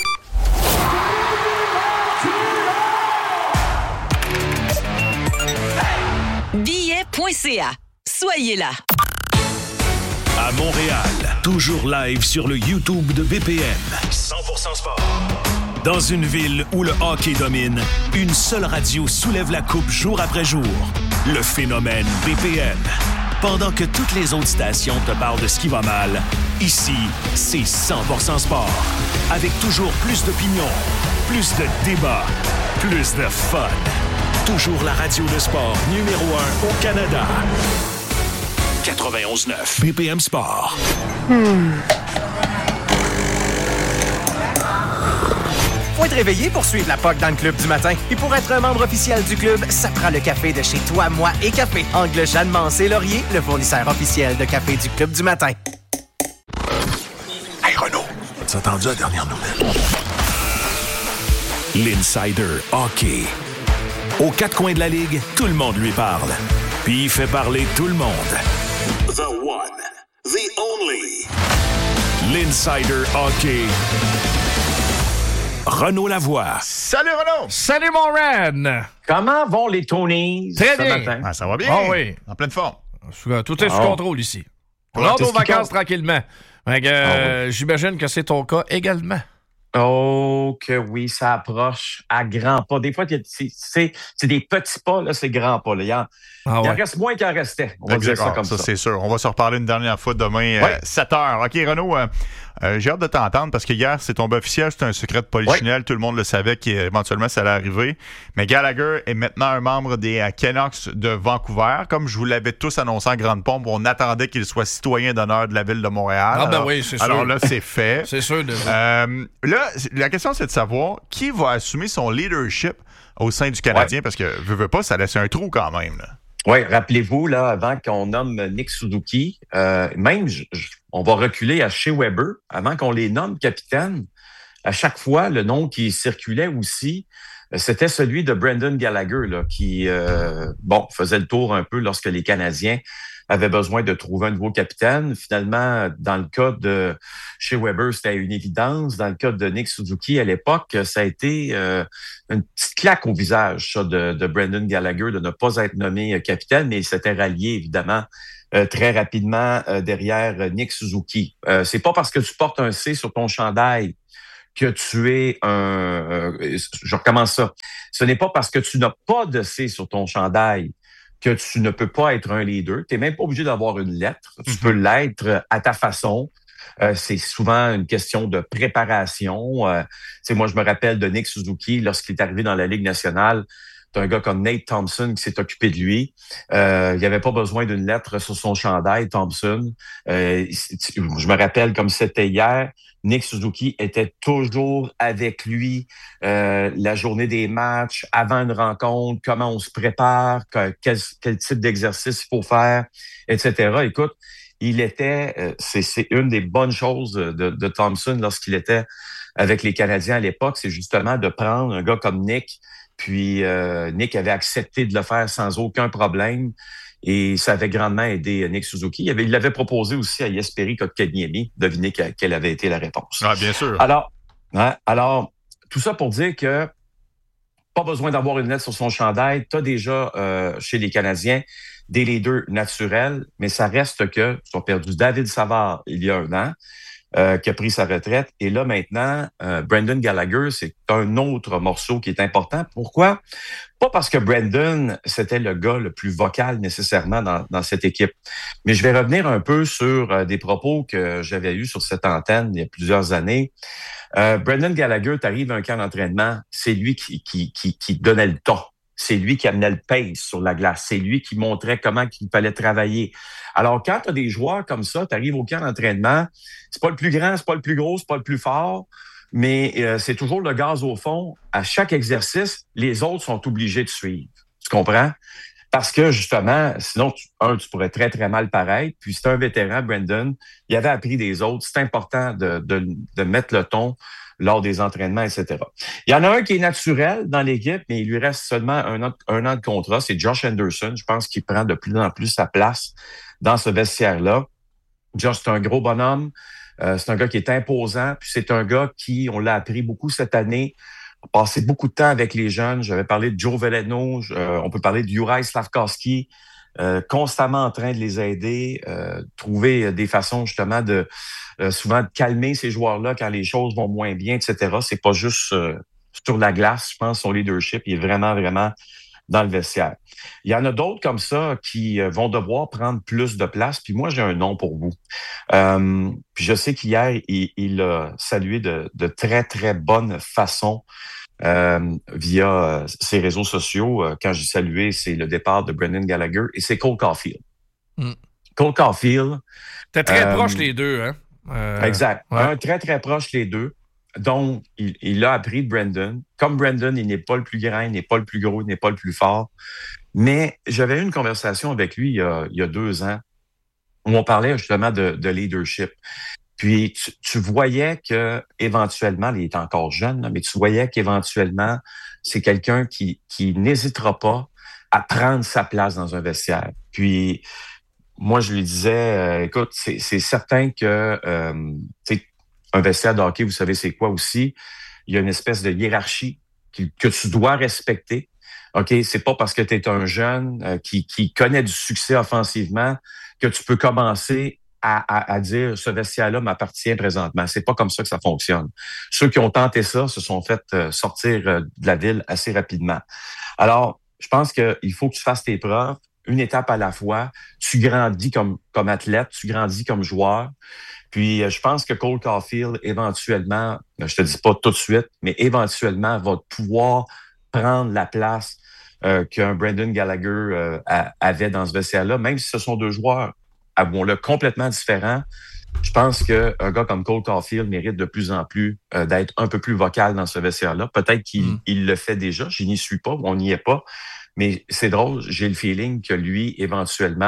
billet point c a. Soyez là. À Montréal, toujours live sur le YouTube de B P M. cent pour cent sport. Dans une ville où le hockey domine, une seule radio soulève la coupe jour après jour. Le phénomène B P M. Pendant que toutes les autres stations te parlent de ce qui va mal, ici, c'est cent pour cent sport. Avec toujours plus d'opinions, plus de débats, plus de fun. Toujours la radio de sport numéro un au Canada. quatre-vingt-onze neuf B P M Sport. Hmm. Faut être réveillé pour suivre la P O C dans le club du matin. Et pour être un membre officiel du club, ça prend le café de chez Toi, Moi et Café. Angle Jeanne Mancé Laurier, le fournisseur officiel de café du club du matin. Hey Renaud, as-tu entendu la dernière nouvelle? L'Insider Hockey. Aux quatre coins de la Ligue, tout le monde lui parle. Puis il fait parler tout le monde. The one, the only. L'Insider Hockey. Renaud Lavoie. Salut Renaud! Salut mon Ren! Comment vont les Tonys? Très ce bien. matin? Ah, ça va bien. Ah oui. En pleine forme. Tout est sous Oh. contrôle ici. On Ouais, rentre qu'est-ce aux qui vacances compte? tranquillement. Fait que, euh, oui. j'imagine que c'est ton cas également. Oh, que oui, ça approche à grands pas. Des fois, il y a- c'est c'est- c'est des petits pas, là, c'est grands pas. Là. Il, en, Ah il en ouais. reste moins qu'il en restait. On va Exact. dire ça comme ça, ça. c'est sûr. On va se reparler une dernière fois demain, Ouais. euh, sept heures. OK, Renaud, euh, euh, j'ai hâte de t'entendre parce que hier, c'est tombé officiel. C'était un secret de polichinelle. Tout le monde le savait qu'éventuellement, ça allait arriver. Mais Gallagher est maintenant un membre des euh, Canucks de Vancouver. Comme je vous l'avais tous annoncé en grande pompe, on attendait qu'il soit citoyen d'honneur de la ville de Montréal. Ah ben alors, oui, c'est sûr. Alors là, c'est fait. C'est sûr de Euh, là, la question, c'est de savoir qui va assumer son leadership au sein du Canadien parce que, veux, veux pas, ça laisse un trou quand même. Là. Oui, rappelez-vous, là, avant qu'on nomme Nick Suzuki, euh, même, je, je on va reculer à Shea Weber, avant qu'on les nomme capitaines. À chaque fois, le nom qui circulait aussi, c'était celui de Brendan Gallagher, là, qui euh, bon faisait le tour un peu lorsque les Canadiens avaient besoin de trouver un nouveau capitaine. Finalement, dans le cas de Shea Weber, c'était une évidence. Dans le cas de Nick Suzuki, à l'époque, ça a été euh, une petite claque au visage, ça, de, de Brendan Gallagher, de ne pas être nommé capitaine, mais il s'était rallié, évidemment, euh, très rapidement euh, derrière Nick Suzuki. Euh, c'est pas parce que tu portes un C sur ton chandail que tu es un... Euh, je recommence ça. Ce n'est pas parce que tu n'as pas de C sur ton chandail que tu ne peux pas être un leader. Tu n'es même pas obligé d'avoir une lettre. Tu peux l'être à ta façon. Euh, c'est souvent une question de préparation. Euh, tu sais, moi, je me rappelle de Nick Suzuki lorsqu'il est arrivé dans la Ligue nationale. C'est un gars comme Nate Thompson qui s'est occupé de lui. Euh, il n'y avait pas besoin d'une lettre sur son chandail, Thompson. Euh, je me rappelle comme c'était hier, Nick Suzuki était toujours avec lui euh, la journée des matchs, avant une rencontre, comment on se prépare, que, quel, quel type d'exercice il faut faire, et cetera. Écoute, il était, euh, c'est, c'est une des bonnes choses de, de Thompson lorsqu'il était avec les Canadiens à l'époque, c'est justement de prendre un gars comme Nick. Puis euh, Nick avait accepté de le faire sans aucun problème et ça avait grandement aidé Nick Suzuki. Il, avait, il l'avait proposé aussi à Jesperi Kotkaniemi. Devinez que, quelle avait été la réponse. Ah, bien sûr. Alors, hein, alors, tout ça pour dire que pas besoin d'avoir une lettre sur son chandail. Tu as déjà euh, chez les Canadiens des leaders naturels, mais ça reste que ils ont perdu David Savard il y a un an. Euh, qui a pris sa retraite. Et là, maintenant, euh, Brendan Gallagher, c'est un autre morceau qui est important. Pourquoi? Pas parce que Brendan, c'était le gars le plus vocal nécessairement dans, dans cette équipe. Mais je vais revenir un peu sur euh, des propos que j'avais eus sur cette antenne il y a plusieurs années. Euh, Brendan Gallagher, t'arrives à un camp d'entraînement, c'est lui qui, qui, qui, qui donnait le ton. C'est lui qui amenait le pace sur la glace. C'est lui qui montrait comment il fallait travailler. Alors, quand tu as des joueurs comme ça, tu arrives au camp d'entraînement, c'est pas le plus grand, c'est pas le plus gros, c'est pas le plus fort, mais euh, c'est toujours le gaz au fond. À chaque exercice, les autres sont obligés de suivre. Tu comprends? Parce que, justement, sinon, tu, un, tu pourrais très, très mal paraître. Puis, c'est un vétéran, Brendan. Il avait appris des autres. C'est important de, de, de mettre le ton lors des entraînements, et cetera. Il y en a un qui est naturel dans l'équipe, mais il lui reste seulement un an, un an de contrat. C'est Josh Anderson. Je pense qu'il prend de plus en plus sa place dans ce vestiaire-là. Josh, c'est un gros bonhomme. Euh, c'est un gars qui est imposant. Puis c'est un gars qui, on l'a appris beaucoup cette année, a passé beaucoup de temps avec les jeunes. J'avais parlé de Joe Veleno. Euh, on peut parler de Juraj Slafkovský. Euh, constamment en train de les aider, euh, trouver des façons justement de euh, souvent de calmer ces joueurs-là quand les choses vont moins bien, et cetera. C'est pas juste euh, sur la glace, je pense, son leadership, il est vraiment, vraiment dans le vestiaire. Il y en a d'autres comme ça qui euh, vont devoir prendre plus de place, puis moi, j'ai un nom pour vous. Euh, puis je sais qu'hier, il, il a salué de, de très, très bonne façon Euh, via euh, ses réseaux sociaux. Euh, quand j'ai salué, c'est le départ de Brendan Gallagher et c'est Cole Caulfield. Mm. Cole Caulfield. T'es très euh, proche les deux, hein? Euh, exact. Ouais. Un très, très proche les deux. Donc, il, il a appris de Brendan. Comme Brendan, il n'est pas le plus grand, il n'est pas le plus gros, il n'est pas le plus fort. Mais j'avais eu une conversation avec lui il y a, il y a deux ans où on parlait justement de, de leadership. Puis tu, tu voyais que éventuellement, il est encore jeune, là, mais tu voyais qu'éventuellement, c'est quelqu'un qui, qui n'hésitera pas à prendre sa place dans un vestiaire. Puis moi, je lui disais, euh, écoute, c'est, c'est certain que euh, tu sais, un vestiaire de hockey, vous savez c'est quoi aussi? Il y a une espèce de hiérarchie qui, que tu dois respecter. OK, c'est pas parce que tu es un jeune euh, qui, qui connaît du succès offensivement que tu peux commencer À, à, à dire ce vestiaire-là m'appartient présentement. C'est pas comme ça que ça fonctionne. Ceux qui ont tenté ça se sont fait euh, sortir euh, de la ville assez rapidement. Alors, je pense qu'il faut que tu fasses tes preuves, une étape à la fois. Tu grandis comme, comme athlète, tu grandis comme joueur. Puis, euh, je pense que Cole Caulfield, éventuellement, je te dis pas tout de suite, mais éventuellement, va pouvoir prendre la place euh, qu'un Brendan Gallagher euh, a, avait dans ce vestiaire-là, même si ce sont deux joueurs avouons-le, complètement différent. Je pense qu'un gars comme Cole Caulfield mérite de plus en plus euh, d'être un peu plus vocal dans ce vestiaire-là. Peut-être qu'il mm. il le fait déjà, je n'y suis pas, on n'y est pas. Mais c'est drôle, j'ai le feeling que lui, éventuellement,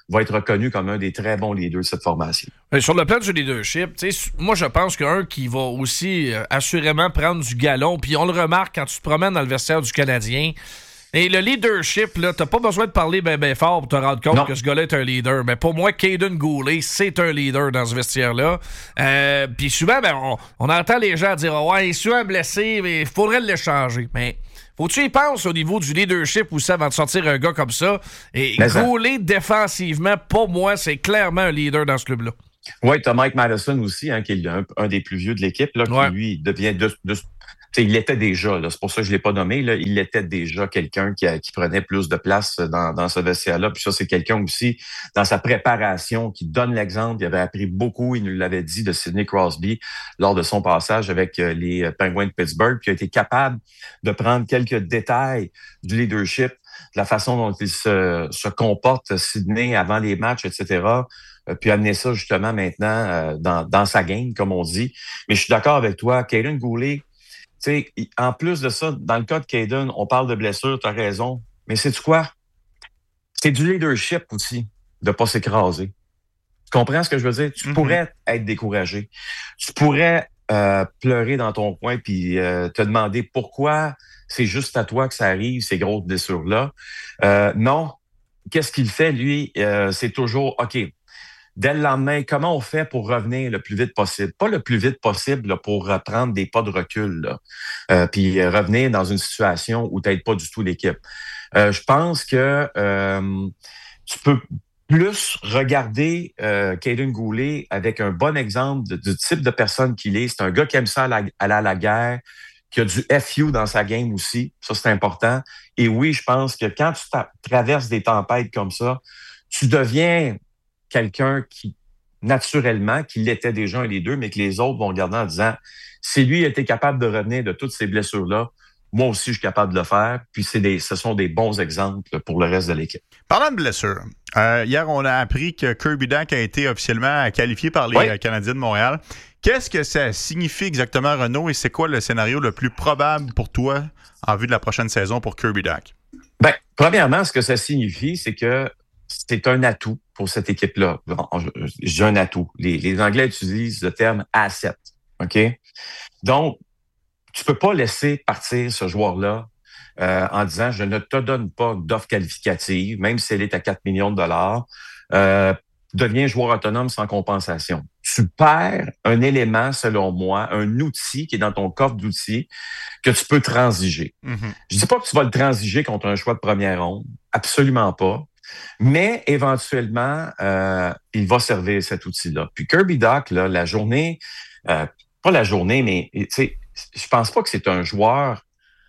va être reconnu comme un des très bons leaders de cette formation. Et sur le plan du leadership, moi, je pense qu'un qui va aussi euh, assurément prendre du galon, puis on le remarque quand tu te promènes dans le vestiaire du Canadien. Et le leadership, là, t'as pas besoin de parler ben ben fort pour te rendre compte non. que ce gars-là est un leader. Mais pour moi, Caden Goulet, c'est un leader dans ce vestiaire-là. Euh, Puis souvent, ben, on, on entend les gens dire « Ouais, il est souvent blessé, mais il faudrait l'échanger. » Mais faut-tu y penser au niveau du leadership aussi avant de sortir un gars comme ça? Et mais Goulet, ça... défensivement, pour moi, c'est clairement un leader dans ce club-là. Oui, t'as Mike Madison aussi, hein, qui est un, un des plus vieux de l'équipe, là, ouais. qui lui devient de, de T'sais, il l'était déjà, là. C'est pour ça que je ne l'ai pas nommé. Là. Il était déjà quelqu'un qui, a, qui prenait plus de place dans, dans ce vestiaire-là. Puis ça, c'est quelqu'un aussi, dans sa préparation, qui donne l'exemple. Il avait appris beaucoup, il nous l'avait dit, de Sidney Crosby lors de son passage avec les Penguins de Pittsburgh, puis il a été capable de prendre quelques détails du leadership, de la façon dont il se, se comporte, Sidney, avant les matchs, et cetera, puis amener ça justement maintenant euh, dans, dans sa game, comme on dit. Mais je suis d'accord avec toi, Caden Goulet, tu sais, en plus de ça, dans le cas de Caden, on parle de blessure, tu as raison. Mais sais-tu quoi? C'est du leadership aussi, de ne pas s'écraser. Tu comprends ce que je veux dire? Tu mm-hmm. pourrais être découragé. Tu pourrais euh, pleurer dans ton coin puis euh, te demander pourquoi c'est juste à toi que ça arrive, ces grosses blessures-là. Euh, non. Qu'est-ce qu'il fait, lui? Euh, c'est toujours, OK, dès le lendemain, comment on fait pour revenir le plus vite possible? Pas le plus vite possible là, pour prendre des pas de recul, là, euh, puis euh, revenir dans une situation où tu n'aides pas du tout l'équipe. Euh, je pense que euh, tu peux plus regarder euh, Caden Goulet avec un bon exemple de, du type de personne qu'il est. C'est un gars qui aime ça aller à la, à la guerre, qui a du F U dans sa game aussi. Ça, c'est important. Et oui, je pense que quand tu traverses des tempêtes comme ça, tu deviens quelqu'un qui, naturellement, qui l'était déjà un des deux, mais que les autres vont regarder en disant, si lui était capable de revenir de toutes ces blessures-là, moi aussi, je suis capable de le faire. Puis c'est des, ce sont des bons exemples pour le reste de l'équipe. Parlant de blessures, euh, hier, on a appris que Kirby Dach a été officiellement qualifié par les oui. Canadiens de Montréal. Qu'est-ce que ça signifie exactement, Renaud, et c'est quoi le scénario le plus probable pour toi en vue de la prochaine saison pour Kirby Dach? Bien, premièrement, ce que ça signifie, c'est que c'est un atout pour cette équipe-là. J'ai un atout. Les, les Anglais utilisent le terme « asset ». OK? Donc, tu peux pas laisser partir ce joueur-là euh, en disant « je ne te donne pas d'offre qualificative, même si elle est à quatre millions de dollars, euh, deviens joueur autonome sans compensation ». Tu perds un élément, selon moi, un outil qui est dans ton coffre d'outils que tu peux transiger. Mm-hmm. Je dis pas que tu vas le transiger contre un choix de première ronde. Absolument pas. Mais éventuellement, euh, il va servir cet outil-là. Puis Kirby Dach, là, la journée, euh, pas la journée, mais tu sais, je pense pas que c'est un joueur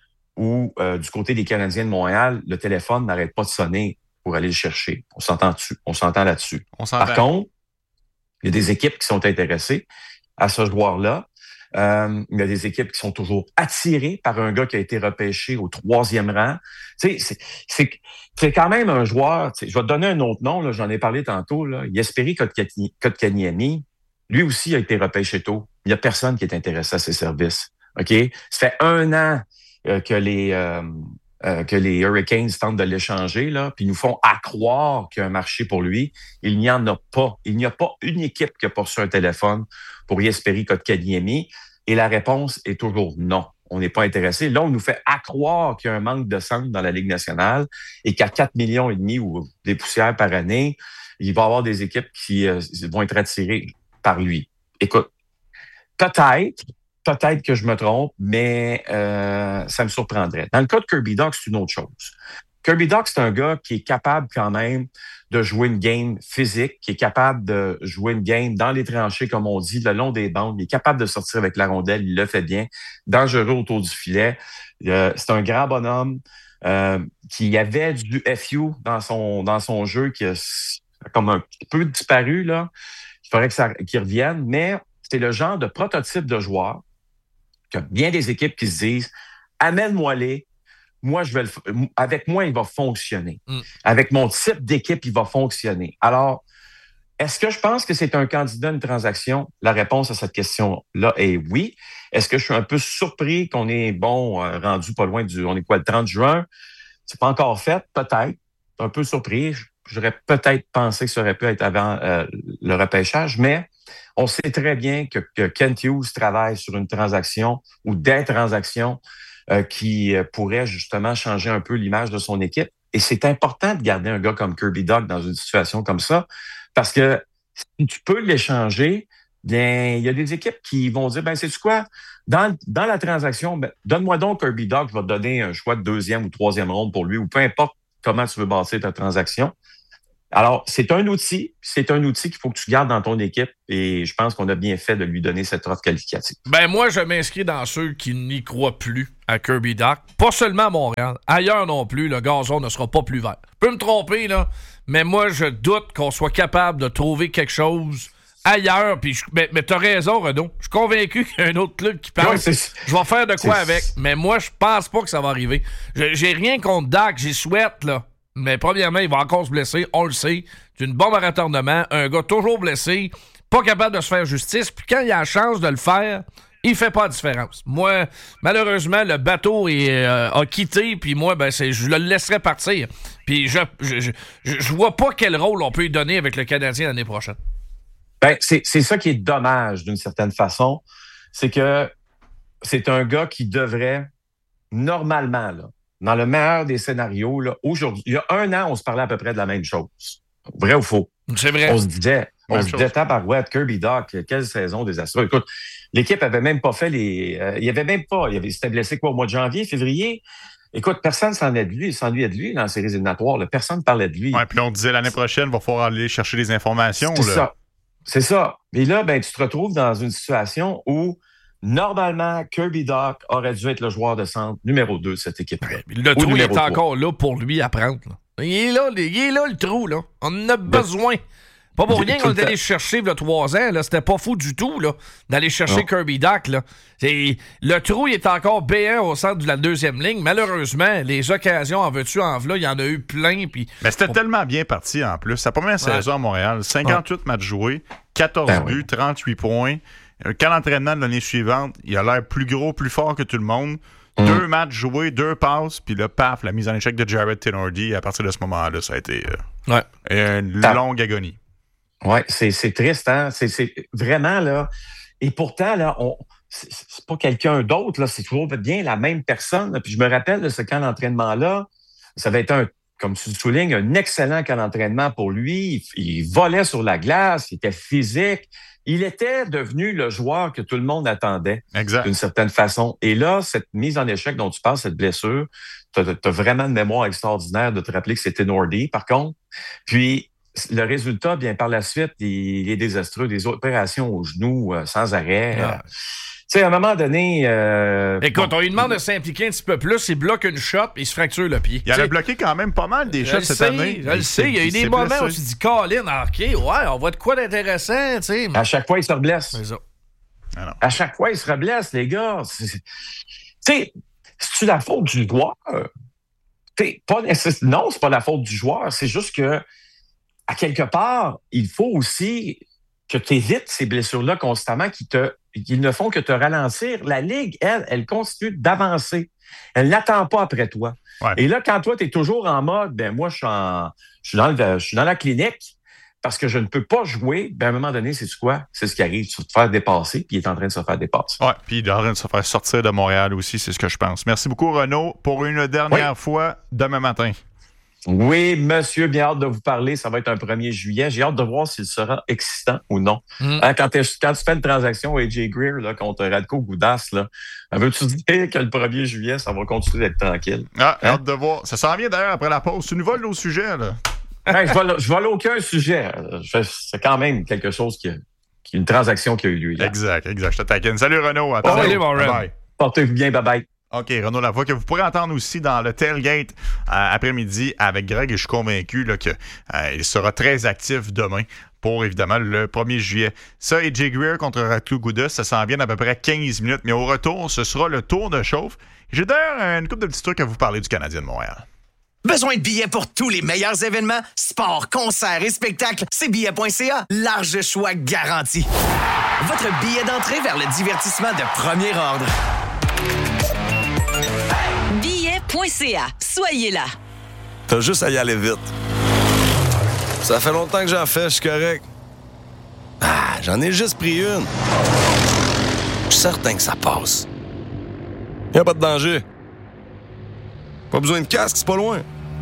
où, euh, du côté des Canadiens de Montréal, le téléphone n'arrête pas de sonner pour aller le chercher. On s'entend dessus, on s'entend là-dessus. On s'entend. Par contre, il y a des équipes qui sont intéressées à ce joueur-là. Euh, il y a des équipes qui sont toujours attirées par un gars qui a été repêché au troisième rang. Tu sais, c'est, c'est, c'est quand même un joueur. Je vais te donner un autre nom, là, j'en ai parlé tantôt. Là. Jesperi Kotkaniemi, lui aussi a été repêché tôt. Il n'y a personne qui est intéressé à ses services. OK? Ça fait un an euh, que les euh, euh, que les Hurricanes tentent de l'échanger, là, puis nous font à croire qu'il y a un marché pour lui. Il n'y en a pas. Il n'y a pas une équipe qui a poursu un téléphone pour Jesperi Kotkaniemi. Et la réponse est toujours non. On n'est pas intéressé. Là, on nous fait accroire qu'il y a un manque de centre dans la Ligue nationale et qu'à quatre millions et demi ou des poussières par année, il va y avoir des équipes qui euh, vont être attirées par lui. Écoute, peut-être, peut-être que je me trompe, mais euh, ça me surprendrait. Dans le cas de Kirby Dach, c'est une autre chose. Kirby Dach, c'est un gars qui est capable quand même de jouer une game physique, qui est capable de jouer une game dans les tranchées, comme on dit, le long des bandes. Il est capable de sortir avec la rondelle, il le fait bien. Dangereux autour du filet. Euh, c'est un grand bonhomme euh, qui avait du F U dans son, dans son jeu, qui a comme un petit peu disparu, là. Il faudrait que ça, qu'il revienne, mais c'est le genre de prototype de joueur qu'il y a bien des équipes qui se disent « amène-moi-les, moi, je vais le, avec moi, il va fonctionner. Mm. Avec mon type d'équipe, il va fonctionner. » Alors, est-ce que je pense que c'est un candidat à une transaction? La réponse à cette question-là est oui. Est-ce que je suis un peu surpris qu'on est, bon, euh, rendu pas loin du... On est quoi, le trente juin? C'est pas encore fait? Peut-être. Un peu surpris. j'aurais peut-être pensé que ça aurait pu être avant euh, le repêchage, mais on sait très bien que, que Kent Hughes travaille sur une transaction ou des transactions euh, qui euh, pourraient justement changer un peu l'image de son équipe. Et c'est important de garder un gars comme Kirby Dach dans une situation comme ça, parce que si tu peux l'échanger, bien, il y a des équipes qui vont dire, ben, sais-tu quoi? Dans, dans la transaction, ben, donne-moi donc Kirby Dach, je vais te donner un choix de deuxième ou troisième ronde pour lui, ou peu importe comment tu veux bâtir ta transaction. Alors, c'est un outil, c'est un outil qu'il faut que tu gardes dans ton équipe et je pense qu'on a bien fait de lui donner cette offre qualificative. Ben, moi, je m'inscris dans ceux qui n'y croient plus à Kirby Dach. Pas seulement à Montréal, ailleurs non plus, le gazon ne sera pas plus vert. Je peux me tromper, là, mais moi, je doute qu'on soit capable de trouver quelque chose ailleurs. Puis je, mais, mais t'as raison, Renaud. Je suis convaincu qu'il y a un autre club qui pense. Ouais, je vais faire de quoi avec. Mais moi, je pense pas que ça va arriver. Je, j'ai rien contre Dach, j'y souhaite, là. Mais premièrement, il va encore se blesser, on le sait. C'est une bombe à retardement, un gars toujours blessé, pas capable de se faire justice. Puis quand il a la chance de le faire, il fait pas la différence. Moi, malheureusement, le bateau est, euh, a quitté, puis moi, ben, c'est, je le laisserai partir. Puis je, je, je, je vois pas quel rôle on peut lui donner avec le Canadien l'année prochaine. Ben, c'est, c'est ça qui est dommage d'une certaine façon. C'est que c'est un gars qui devrait, normalement, là, dans le meilleur des scénarios, là, aujourd'hui, il y a un an, on se parlait à peu près de la même chose. Vrai ou faux? C'est vrai. On se disait, on même se disait, tabarouette, Kirby Dach, quelle saison désastreuse. Écoute, l'équipe avait même pas fait les, euh, il y avait même pas, il avait, il s'était blessé quoi, au mois de janvier, février? Écoute, personne s'en est de lui, s'ennuyait de lui dans les séries éliminatoires, là. Personne ne parlait de lui. Ouais, puis on disait l'année prochaine, il va falloir aller chercher des informations. C'est là. ça. C'est ça. Et là, ben, tu te retrouves dans une situation où normalement, Kirby Dach aurait dû être le joueur de centre numéro deux de cette équipe-là. Le trou, il est encore là pour lui à prendre. Là. Il est là, il est là, le trou. Là. On en a besoin. Pas pour rien qu'on est allé chercher il y a trois ans. Là. C'était pas fou du tout là, d'aller chercher non. Kirby Dach. Là. C'est, le trou, il est encore B un au centre de la deuxième ligne. Malheureusement, les occasions en veux-tu, en v'là, il y en a eu plein. Pis... Mais c'était on... tellement bien parti en plus. Sa première ouais. saison à Montréal, cinquante-huit ouais. matchs joués, quatorze ben buts, oui. trente-huit points. Quand l'entraînement de l'année suivante, il a l'air plus gros, plus fort que tout le monde. Mm. Deux matchs joués, deux passes, puis là, paf, la mise en échec de Jared Tenordi. À partir de ce moment-là, ça a été euh, ouais. une Ça... longue agonie. Oui, c'est, c'est triste, hein? C'est, c'est vraiment, là... Et pourtant, là, on... c'est, c'est pas quelqu'un d'autre, là. C'est toujours bien la même personne. Là. Puis je me rappelle de ce camp d'entraînement-là. Ça va être un... Comme tu le soulignes, un excellent camp d'entraînement pour lui. Il, il volait sur la glace, il était physique. Il était devenu le joueur que tout le monde attendait, exact. D'une certaine façon. Et là, cette mise en échec dont tu parles, cette blessure, tu as vraiment une mémoire extraordinaire de te rappeler que c'était Nordy, par contre. Puis, le résultat, bien par la suite, il est désastreux. Des opérations au genou euh, sans arrêt. Ah. Euh, tu sais, à un moment donné... Euh, Écoute, bon, on lui demande de s'impliquer un petit peu plus, il bloque une shot et il se fracture le pied. Il a bloqué quand même pas mal des shots cette sais, année. Je le sais, il y a eu des moments blessé. Où on s'est dit, Colin, OK, ouais, on voit de quoi d'intéressant, tu sais. À chaque fois, il se reblesse. C'est ça. Ah à chaque fois, il se reblesse, les gars. Tu sais, c'est-tu la faute du joueur? T'sais, pas nécess... Non, c'est pas la faute du joueur. C'est juste que, à quelque part, il faut aussi que tu évites ces blessures-là constamment qui te qui ne font que te ralentir. La Ligue, elle, elle continue d'avancer. Elle n'attend pas après toi. Ouais. Et là, quand toi, tu es toujours en mode, ben moi, je suis en, je suis dans le, je suis dans la clinique parce que je ne peux pas jouer, ben à un moment donné, c'est quoi? C'est ce qui arrive. Tu vas te faire dépasser, puis il est en train de se faire dépasser. Oui, puis il est en train de se faire sortir de Montréal aussi, c'est ce que je pense. Merci beaucoup, Renaud, pour une dernière oui. fois demain matin. Oui, monsieur, bien hâte de vous parler. Ça va être un premier juillet. J'ai hâte de voir s'il sera excitant ou non. Mm. Hein, quand, quand tu fais une transaction A J Greer là, contre Radko Gudas, là, veux-tu dire que le premier juillet, ça va continuer d'être tranquille? Ah, hein? Hâte de voir. Ça s'en vient d'ailleurs après la pause. Tu nous voles nos sujets, là. Hey, je vole, je vole aucun sujet. Je, c'est quand même quelque chose qui, qui une transaction qui a eu lieu. Là. Exact, exact. Je te taquine. Salut, Renaud. Attends. Salut, mon Ren. Portez-vous bien. Bye-bye. OK, Renaud Lavoie, que vous pourrez entendre aussi dans le tailgate euh, après-midi avec Greg, et je suis convaincu là, qu'il euh, sera très actif demain pour, évidemment, le premier juillet. Ça, A J Greer contre Radko Gudas, ça s'en vient à peu près quinze minutes, mais au retour, ce sera le tour de chauffe. J'ai d'ailleurs une couple de petits trucs à vous parler du Canadien de Montréal. Besoin de billets pour tous les meilleurs événements? Sport, concerts et spectacles, c'est billets point c a. Large choix garanti. Votre billet d'entrée vers le divertissement de premier ordre. billets point c a. Soyez là. T'as juste à y aller vite. Ça fait longtemps que j'en fais, je suis correct. Ah, j'en ai juste pris une. Je suis certain que ça passe. Y a pas de danger. Pas besoin de casque, c'est pas loin.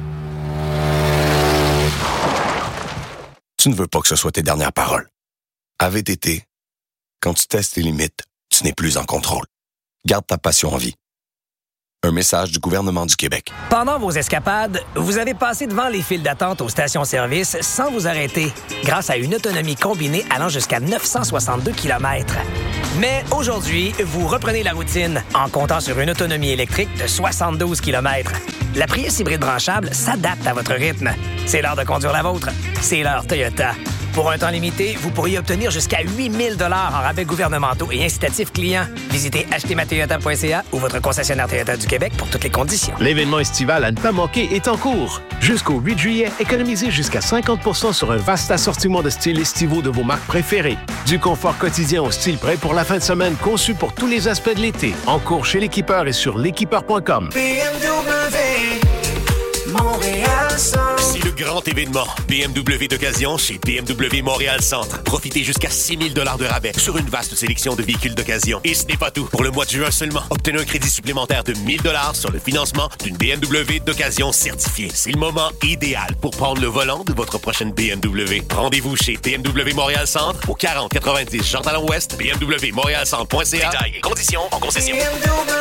Tu ne veux pas que ce soit tes dernières paroles. À V T T, quand tu testes tes limites, tu n'es plus en contrôle. Garde ta passion en vie. Un message du gouvernement du Québec. Pendant vos escapades, vous avez passé devant les files d'attente aux stations-service sans vous arrêter, grâce à une autonomie combinée allant jusqu'à neuf cent soixante-deux kilomètres. Mais aujourd'hui, vous reprenez la routine en comptant sur une autonomie électrique de soixante-douze kilomètres. La Prius hybride branchable s'adapte à votre rythme. C'est l'heure de conduire la vôtre. C'est l'heure Toyota. Pour un temps limité, vous pourriez obtenir jusqu'à huit mille dollars en rabais gouvernementaux et incitatifs clients. Visitez acheter ma toyota point c a ou votre concessionnaire Toyota du Québec pour toutes les conditions. L'événement estival à ne pas manquer est en cours. Jusqu'au huit juillet, économisez jusqu'à cinquante pour cent sur un vaste assortiment de styles estivaux de vos marques préférées. Du confort quotidien au style prêt pour la fin de semaine conçu pour tous les aspects de l'été. En cours chez l'équipeur et sur l'équipeur point com. B M W, Montréal Centre. C'est le grand événement B M W d'occasion chez B M W Montréal Centre. Profitez jusqu'à six mille dollars de rabais sur une vaste sélection de véhicules d'occasion. Et ce n'est pas tout. Pour le mois de juin seulement, obtenez un crédit supplémentaire de mille dollars sur le financement d'une B M W d'occasion certifiée. C'est le moment idéal pour prendre le volant de votre prochaine B M W. Rendez-vous chez B M W Montréal Centre au quarante quatre-vingt-dix Jean Talon Ouest, B M W Montréal Centre point c a. Détails et conditions en concession. B M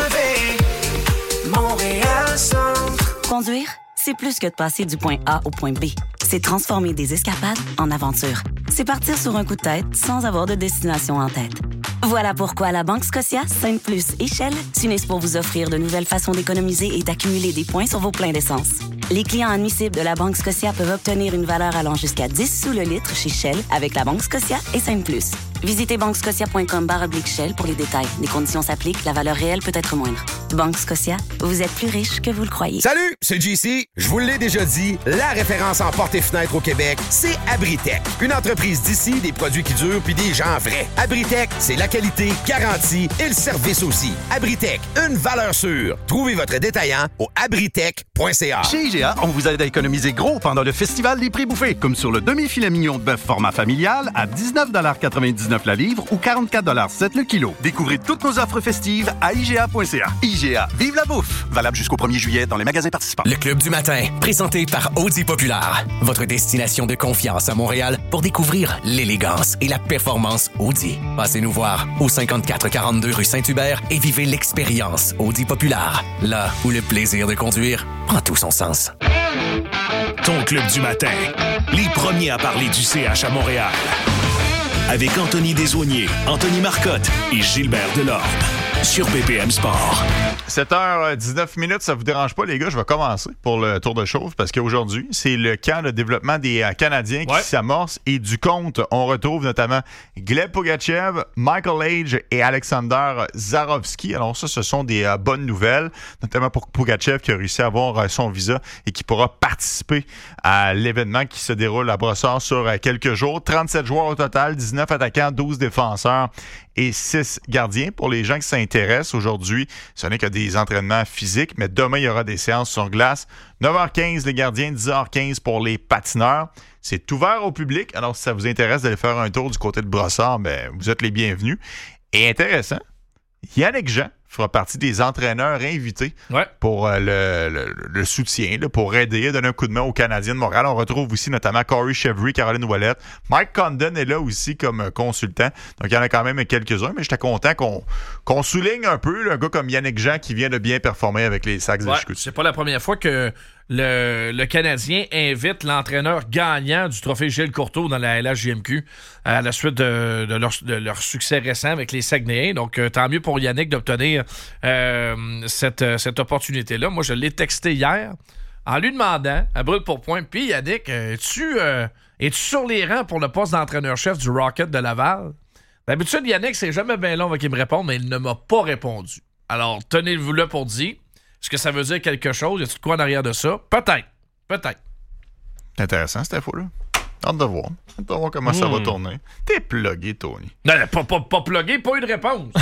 W Montréal Centre. Conduire, c'est plus que de passer du point A au point B. C'est transformer des escapades en aventures. C'est partir sur un coup de tête sans avoir de destination en tête. Voilà pourquoi la Banque Scotia, Sainte-Plus et Shell s'unissent pour vous offrir de nouvelles façons d'économiser et d'accumuler des points sur vos pleins d'essence. Les clients admissibles de la Banque Scotia peuvent obtenir une valeur allant jusqu'à dix sous le litre chez Shell avec la Banque Scotia et Sainte-Plus. Visitez banquescotia point com barre oblique Shell pour les détails. Les conditions s'appliquent, la valeur réelle peut être moindre. Banque Scotia, vous êtes plus riche que vous le croyez. Salut, c'est J C. Je vous l'ai déjà dit, la référence en portes et fenêtres au Québec, c'est Abritech. Une entreprise d'ici, des produits qui durent puis des gens vrais. Abritech, c'est la qualité, garantie et le service aussi. Abritech, une valeur sûre. Trouvez votre détaillant au abritech point c a. Chez I G A, on vous aide à économiser gros pendant le festival des prix bouffés, comme sur le demi-filet mignon de bœuf format familial à dix-neuf quatre-vingt-dix-neuf la livre ou quarante-quatre sept le kilo. Découvrez toutes nos offres festives à I G A point C A. I G A, vive la bouffe! Valable jusqu'au premier juillet dans les magasins participants. Le Club du matin, présenté par Audi Populaire. Votre destination de confiance à Montréal pour découvrir l'élégance et la performance Audi. Passez nous voir au cinquante-quatre quarante-deux rue Saint-Hubert et vivez l'expérience Audi Populaire. Là où le plaisir de conduire prend tout son sens. Ton Club du matin, les premiers à parler du C H à Montréal. Avec Anthony Desaulniers, Anthony Marcotte et Gilbert Delorme. Sur B P M Sport. sept heures dix-neuf minutes, ça vous dérange pas, les gars? Je vais commencer pour le tour de chauffe parce qu'aujourd'hui, c'est le camp de développement des Canadiens qui ouais. s'amorce et du compte, on retrouve notamment Gleb Pogachev, Michael Age et Alexander Zarovski. Alors ça, ce sont des euh, bonnes nouvelles, notamment pour Pogachev qui a réussi à avoir euh, son visa et qui pourra participer à l'événement qui se déroule à Brossard sur euh, quelques jours. trente-sept joueurs au total, dix-neuf attaquants, douze défenseurs et six gardiens. Pour les gens qui s'intéressent aujourd'hui, ce n'est que des entraînements physiques, mais demain, il y aura des séances sur glace. neuf heures quinze, les gardiens, dix heures quinze pour les patineurs. C'est ouvert au public, alors si ça vous intéresse d'aller faire un tour du côté de Brossard, ben, vous êtes les bienvenus. Et intéressant, Yannick Jean fera partie des entraîneurs invités ouais. pour euh, le, le, le soutien, là, pour aider à donner un coup de main aux Canadiens de Montréal. On retrouve aussi notamment Corey Chevry, Caroline Ouellette. Mike Condon est là aussi comme consultant. Donc, il y en a quand même quelques-uns, mais j'étais content qu'on, qu'on souligne un peu là, un gars comme Yannick Jean qui vient de bien performer avec les Sacs ouais, de Chicoutimi. C'est pas la première fois que le, le Canadien invite l'entraîneur gagnant du trophée Gilles Courteau dans la L H J M Q à la suite de, de, leur, de leur succès récent avec les Saguenayens. Donc, euh, tant mieux pour Yannick d'obtenir euh, cette, cette opportunité-là. Moi, je l'ai texté hier en lui demandant, à brûle pour point, puis Yannick, es-tu, euh, es-tu sur les rangs pour le poste d'entraîneur-chef du Rocket de Laval? D'habitude, Yannick, c'est jamais bien long avant qu'il me réponde, mais il ne m'a pas répondu. Alors, tenez-vous là pour dire. Est-ce que ça veut dire quelque chose? Y a-t-il de quoi en arrière de ça? Peut-être. Peut-être. C'est intéressant, cette info-là. Hâte de voir. Hâte de voir comment mmh. ça va tourner. T'es plugué, Tony. Non, pas, pas, pas plugué, pas eu de réponse.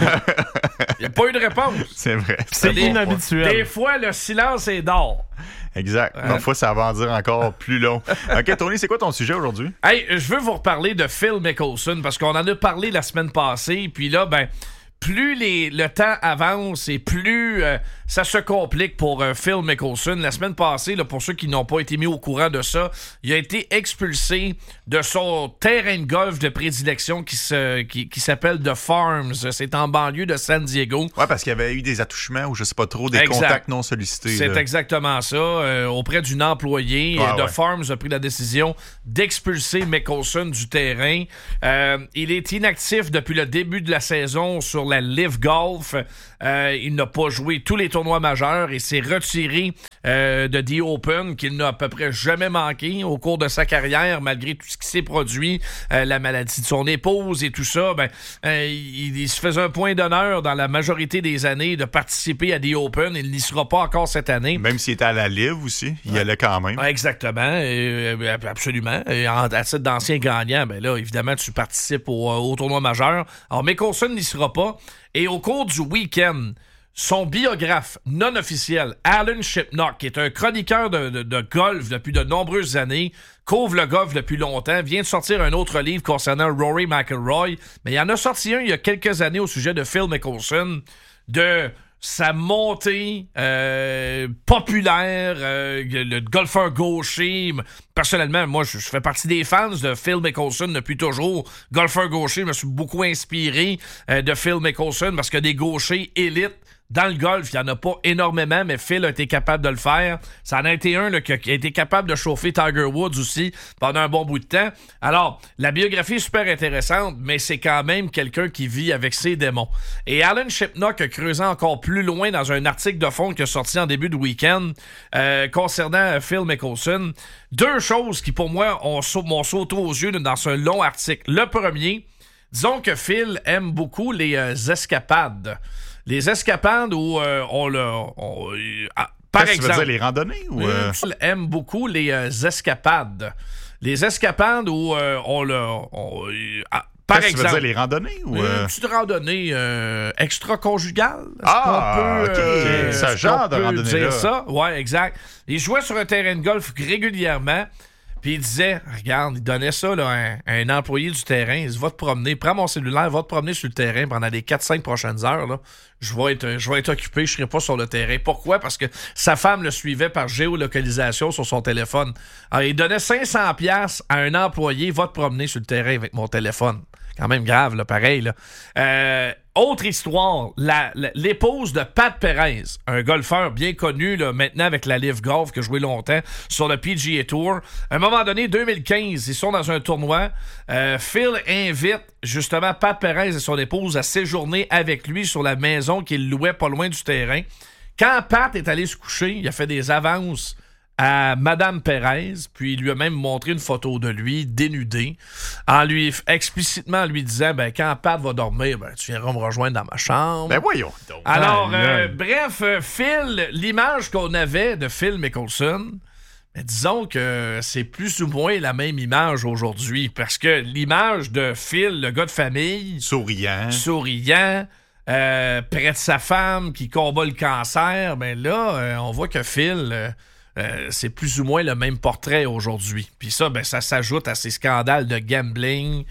Il n'y a pas eu de réponse. C'est vrai. C'est des, inhabituel. Des fois, le silence est d'or. Exact. Hein? Parfois, ça va en dire encore plus long. OK, Tony, c'est quoi ton sujet aujourd'hui? Hey, je veux vous reparler de Phil Mickelson parce qu'on en a parlé la semaine passée. Puis là, ben, plus les, le temps avance et plus euh, ça se complique pour euh, Phil Mickelson. La semaine passée, là, pour ceux qui n'ont pas été mis au courant de ça, il a été expulsé de son terrain de golf de prédilection qui, se, qui, qui s'appelle The Farms. C'est en banlieue de San Diego. Ouais, parce qu'il y avait eu des attouchements ou je sais pas trop, des exact. contacts non sollicités. C'est là. exactement ça. Euh, auprès d'une employée, ouais, The ouais. Farms a pris la décision d'expulser Mickelson du terrain. Euh, il est inactif depuis le début de la saison sur la Live Golf. Euh, il n'a pas joué tous les tournois majeurs et s'est retiré euh, de The Open qu'il n'a à peu près jamais manqué au cours de sa carrière, malgré tout ce qui s'est produit, euh, la maladie de son épouse et tout ça. Ben, euh, il, il se faisait un point d'honneur dans la majorité des années de participer à The Open. Il n'y sera pas encore cette année. Même s'il était à la Live aussi, il y allait quand même. Exactement, euh, absolument. Et en, à titre d'ancien gagnant, ben là, évidemment, tu participes au, au tournoi majeur. Alors, Mickelson n'y sera pas. Et au cours du week-end, son biographe non officiel, Alan Shipnock, qui est un chroniqueur de, de, de golf depuis de nombreuses années, couvre le golf depuis longtemps, vient de sortir un autre livre concernant Rory McIlroy, mais il en a sorti un il y a quelques années au sujet de Phil Mickelson, de sa montée euh, populaire, euh, le golfeur gaucher. Personnellement, moi, je, je fais partie des fans de Phil Mickelson depuis toujours. Golfeur gaucher, je me suis beaucoup inspiré euh, de Phil Mickelson parce que des gauchers élites dans le golf, il n'y en a pas énormément, mais Phil a été capable de le faire. Ça en a été un là, qui a été capable de chauffer Tiger Woods aussi pendant un bon bout de temps. Alors, la biographie est super intéressante, mais c'est quand même quelqu'un qui vit avec ses démons. Et Alan Shipnock a creusé encore plus loin dans un article de fond qui a sorti en début de week-end euh, concernant Phil Mickelson. Deux choses qui, pour moi, ont, m'ont sauté aux yeux dans ce long article. Le premier, disons que Phil aime beaucoup les euh, escapades. Les escapades où euh, on le... On, euh, par Qu'est-ce exemple... que tu veux dire, les randonnées? Ou euh... Il aime beaucoup les euh, escapades. Les escapades où euh, on le... On, euh, par Qu'est-ce exemple... que tu veux dire, les randonnées? Ou euh... Une petite randonnée euh, extra-conjugale. Ah, peut, OK. Euh, Ce genre de randonnée-là. dire ça? Ouais, exact. Il jouait sur un terrain de golf régulièrement. Puis il disait, regarde, il donnait ça là, à, un, à un employé du terrain. Il dit, va te promener, prends mon cellulaire, va te promener sur le terrain pendant les quatre cinq prochaines heures. Là. Je vais être, je vais être occupé, je serai pas sur le terrain. Pourquoi? Parce que sa femme le suivait par géolocalisation sur son téléphone. Alors, il donnait cinq cents dollars à un employé, va te promener sur le terrain avec mon téléphone. Quand même grave, là, pareil. Là. Euh, autre histoire, la, la, l'épouse de Pat Perez, un golfeur bien connu là, maintenant avec la Live Golf, qui a joué longtemps sur le P G A Tour. À un moment donné, deux mille quinze, ils sont dans un tournoi. Euh, Phil invite justement Pat Perez et son épouse à séjourner avec lui sur la maison qu'il louait pas loin du terrain. Quand Pat est allé se coucher, il a fait des avances à Madame Perez, puis il lui a même montré une photo de lui dénudé, en lui explicitement lui disant ben quand Pat va dormir, ben tu viendras me rejoindre dans ma chambre. Ben voyons donc. Alors, ah, euh, bref, euh, Phil, l'image qu'on avait de Phil Mickelson, ben, disons que c'est plus ou moins la même image aujourd'hui, parce que l'image de Phil, le gars de famille, souriant, souriant. Euh, près de sa femme qui combat le cancer, ben là, euh, on voit que Phil, euh, euh, c'est plus ou moins le même portrait aujourd'hui. Puis ça, ben ça s'ajoute à ces scandales de gambling,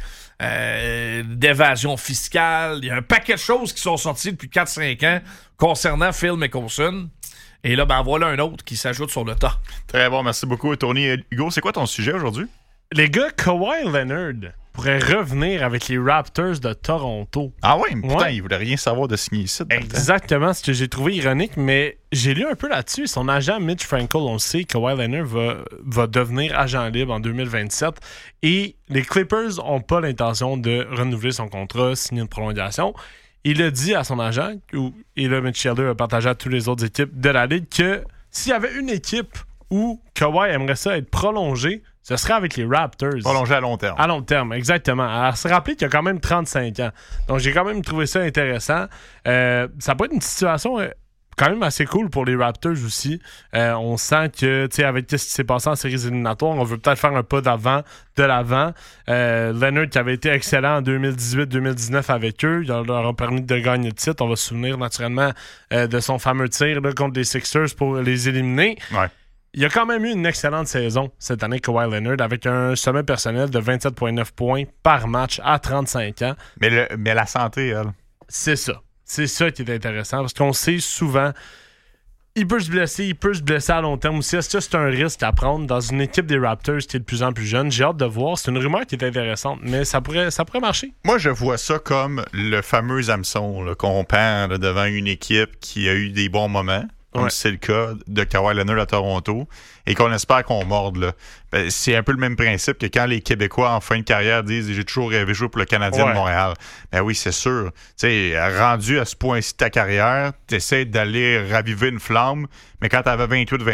euh, d'évasion fiscale. Il y a un paquet de choses qui sont sorties depuis quatre cinq ans concernant Phil Mickelson. Et là, ben voilà un autre qui s'ajoute sur le tas. Très bon, merci beaucoup, Tony. Hugo, c'est quoi ton sujet aujourd'hui? Les gars, Kawhi Leonard pourrait revenir avec les Raptors de Toronto. Ah oui, mais putain, ouais. il voulait rien savoir de signer ici. Exactement, ce que j'ai trouvé ironique, mais j'ai lu un peu là-dessus. Son agent Mitch Frankel, on le sait, Kawhi Leonard va, va devenir agent libre en deux mille vingt-sept et les Clippers n'ont pas l'intention de renouveler son contrat, signer une prolongation. Il a dit à son agent, et là, Mitch Schiller a partagé à toutes les autres équipes de la Ligue, que s'il y avait une équipe où Kawhi aimerait ça être prolongé, ce serait avec les Raptors. Prolongé à long terme. À long terme, exactement. Alors, se rappeler qu'il a quand même trente-cinq ans. Donc, j'ai quand même trouvé ça intéressant. Euh, ça peut être une situation euh, quand même assez cool pour les Raptors aussi. Euh, on sent que, tu sais, avec ce qui s'est passé en séries éliminatoires, on veut peut-être faire un pas d'avant, de l'avant. Euh, Leonard qui avait été excellent en deux mille dix-huit deux mille dix-neuf avec eux, il leur a permis de gagner le titre. On va se souvenir naturellement euh, de son fameux tir là, contre les Sixers pour les éliminer. Ouais. Il a quand même eu une excellente saison cette année, Kawhi Leonard, avec un sommet personnel de vingt-sept virgule neuf points par match à trente-cinq ans. Mais, le, mais la santé, elle. C'est ça. C'est ça qui est intéressant, parce qu'on sait souvent, il peut se blesser, il peut se blesser à long terme aussi. Est-ce que c'est un risque à prendre dans une équipe des Raptors qui est de plus en plus jeune? J'ai hâte de voir. C'est une rumeur qui est intéressante, mais ça pourrait, ça pourrait marcher. Moi, je vois ça comme le fameux hameçon là, qu'on pend là, devant une équipe qui a eu des bons moments. Comme ouais. c'est le cas de Kawhi Leonard à Toronto, et qu'on espère qu'on morde. Là. Ben, c'est un peu le même principe que quand les Québécois en fin de carrière disent « j'ai toujours rêvé de jouer pour le Canadien ouais. de Montréal ». Ben oui, c'est sûr. T'sais, rendu à ce point-ci de ta carrière, tu essaies d'aller raviver une flamme, mais quand tu avais vingt-huit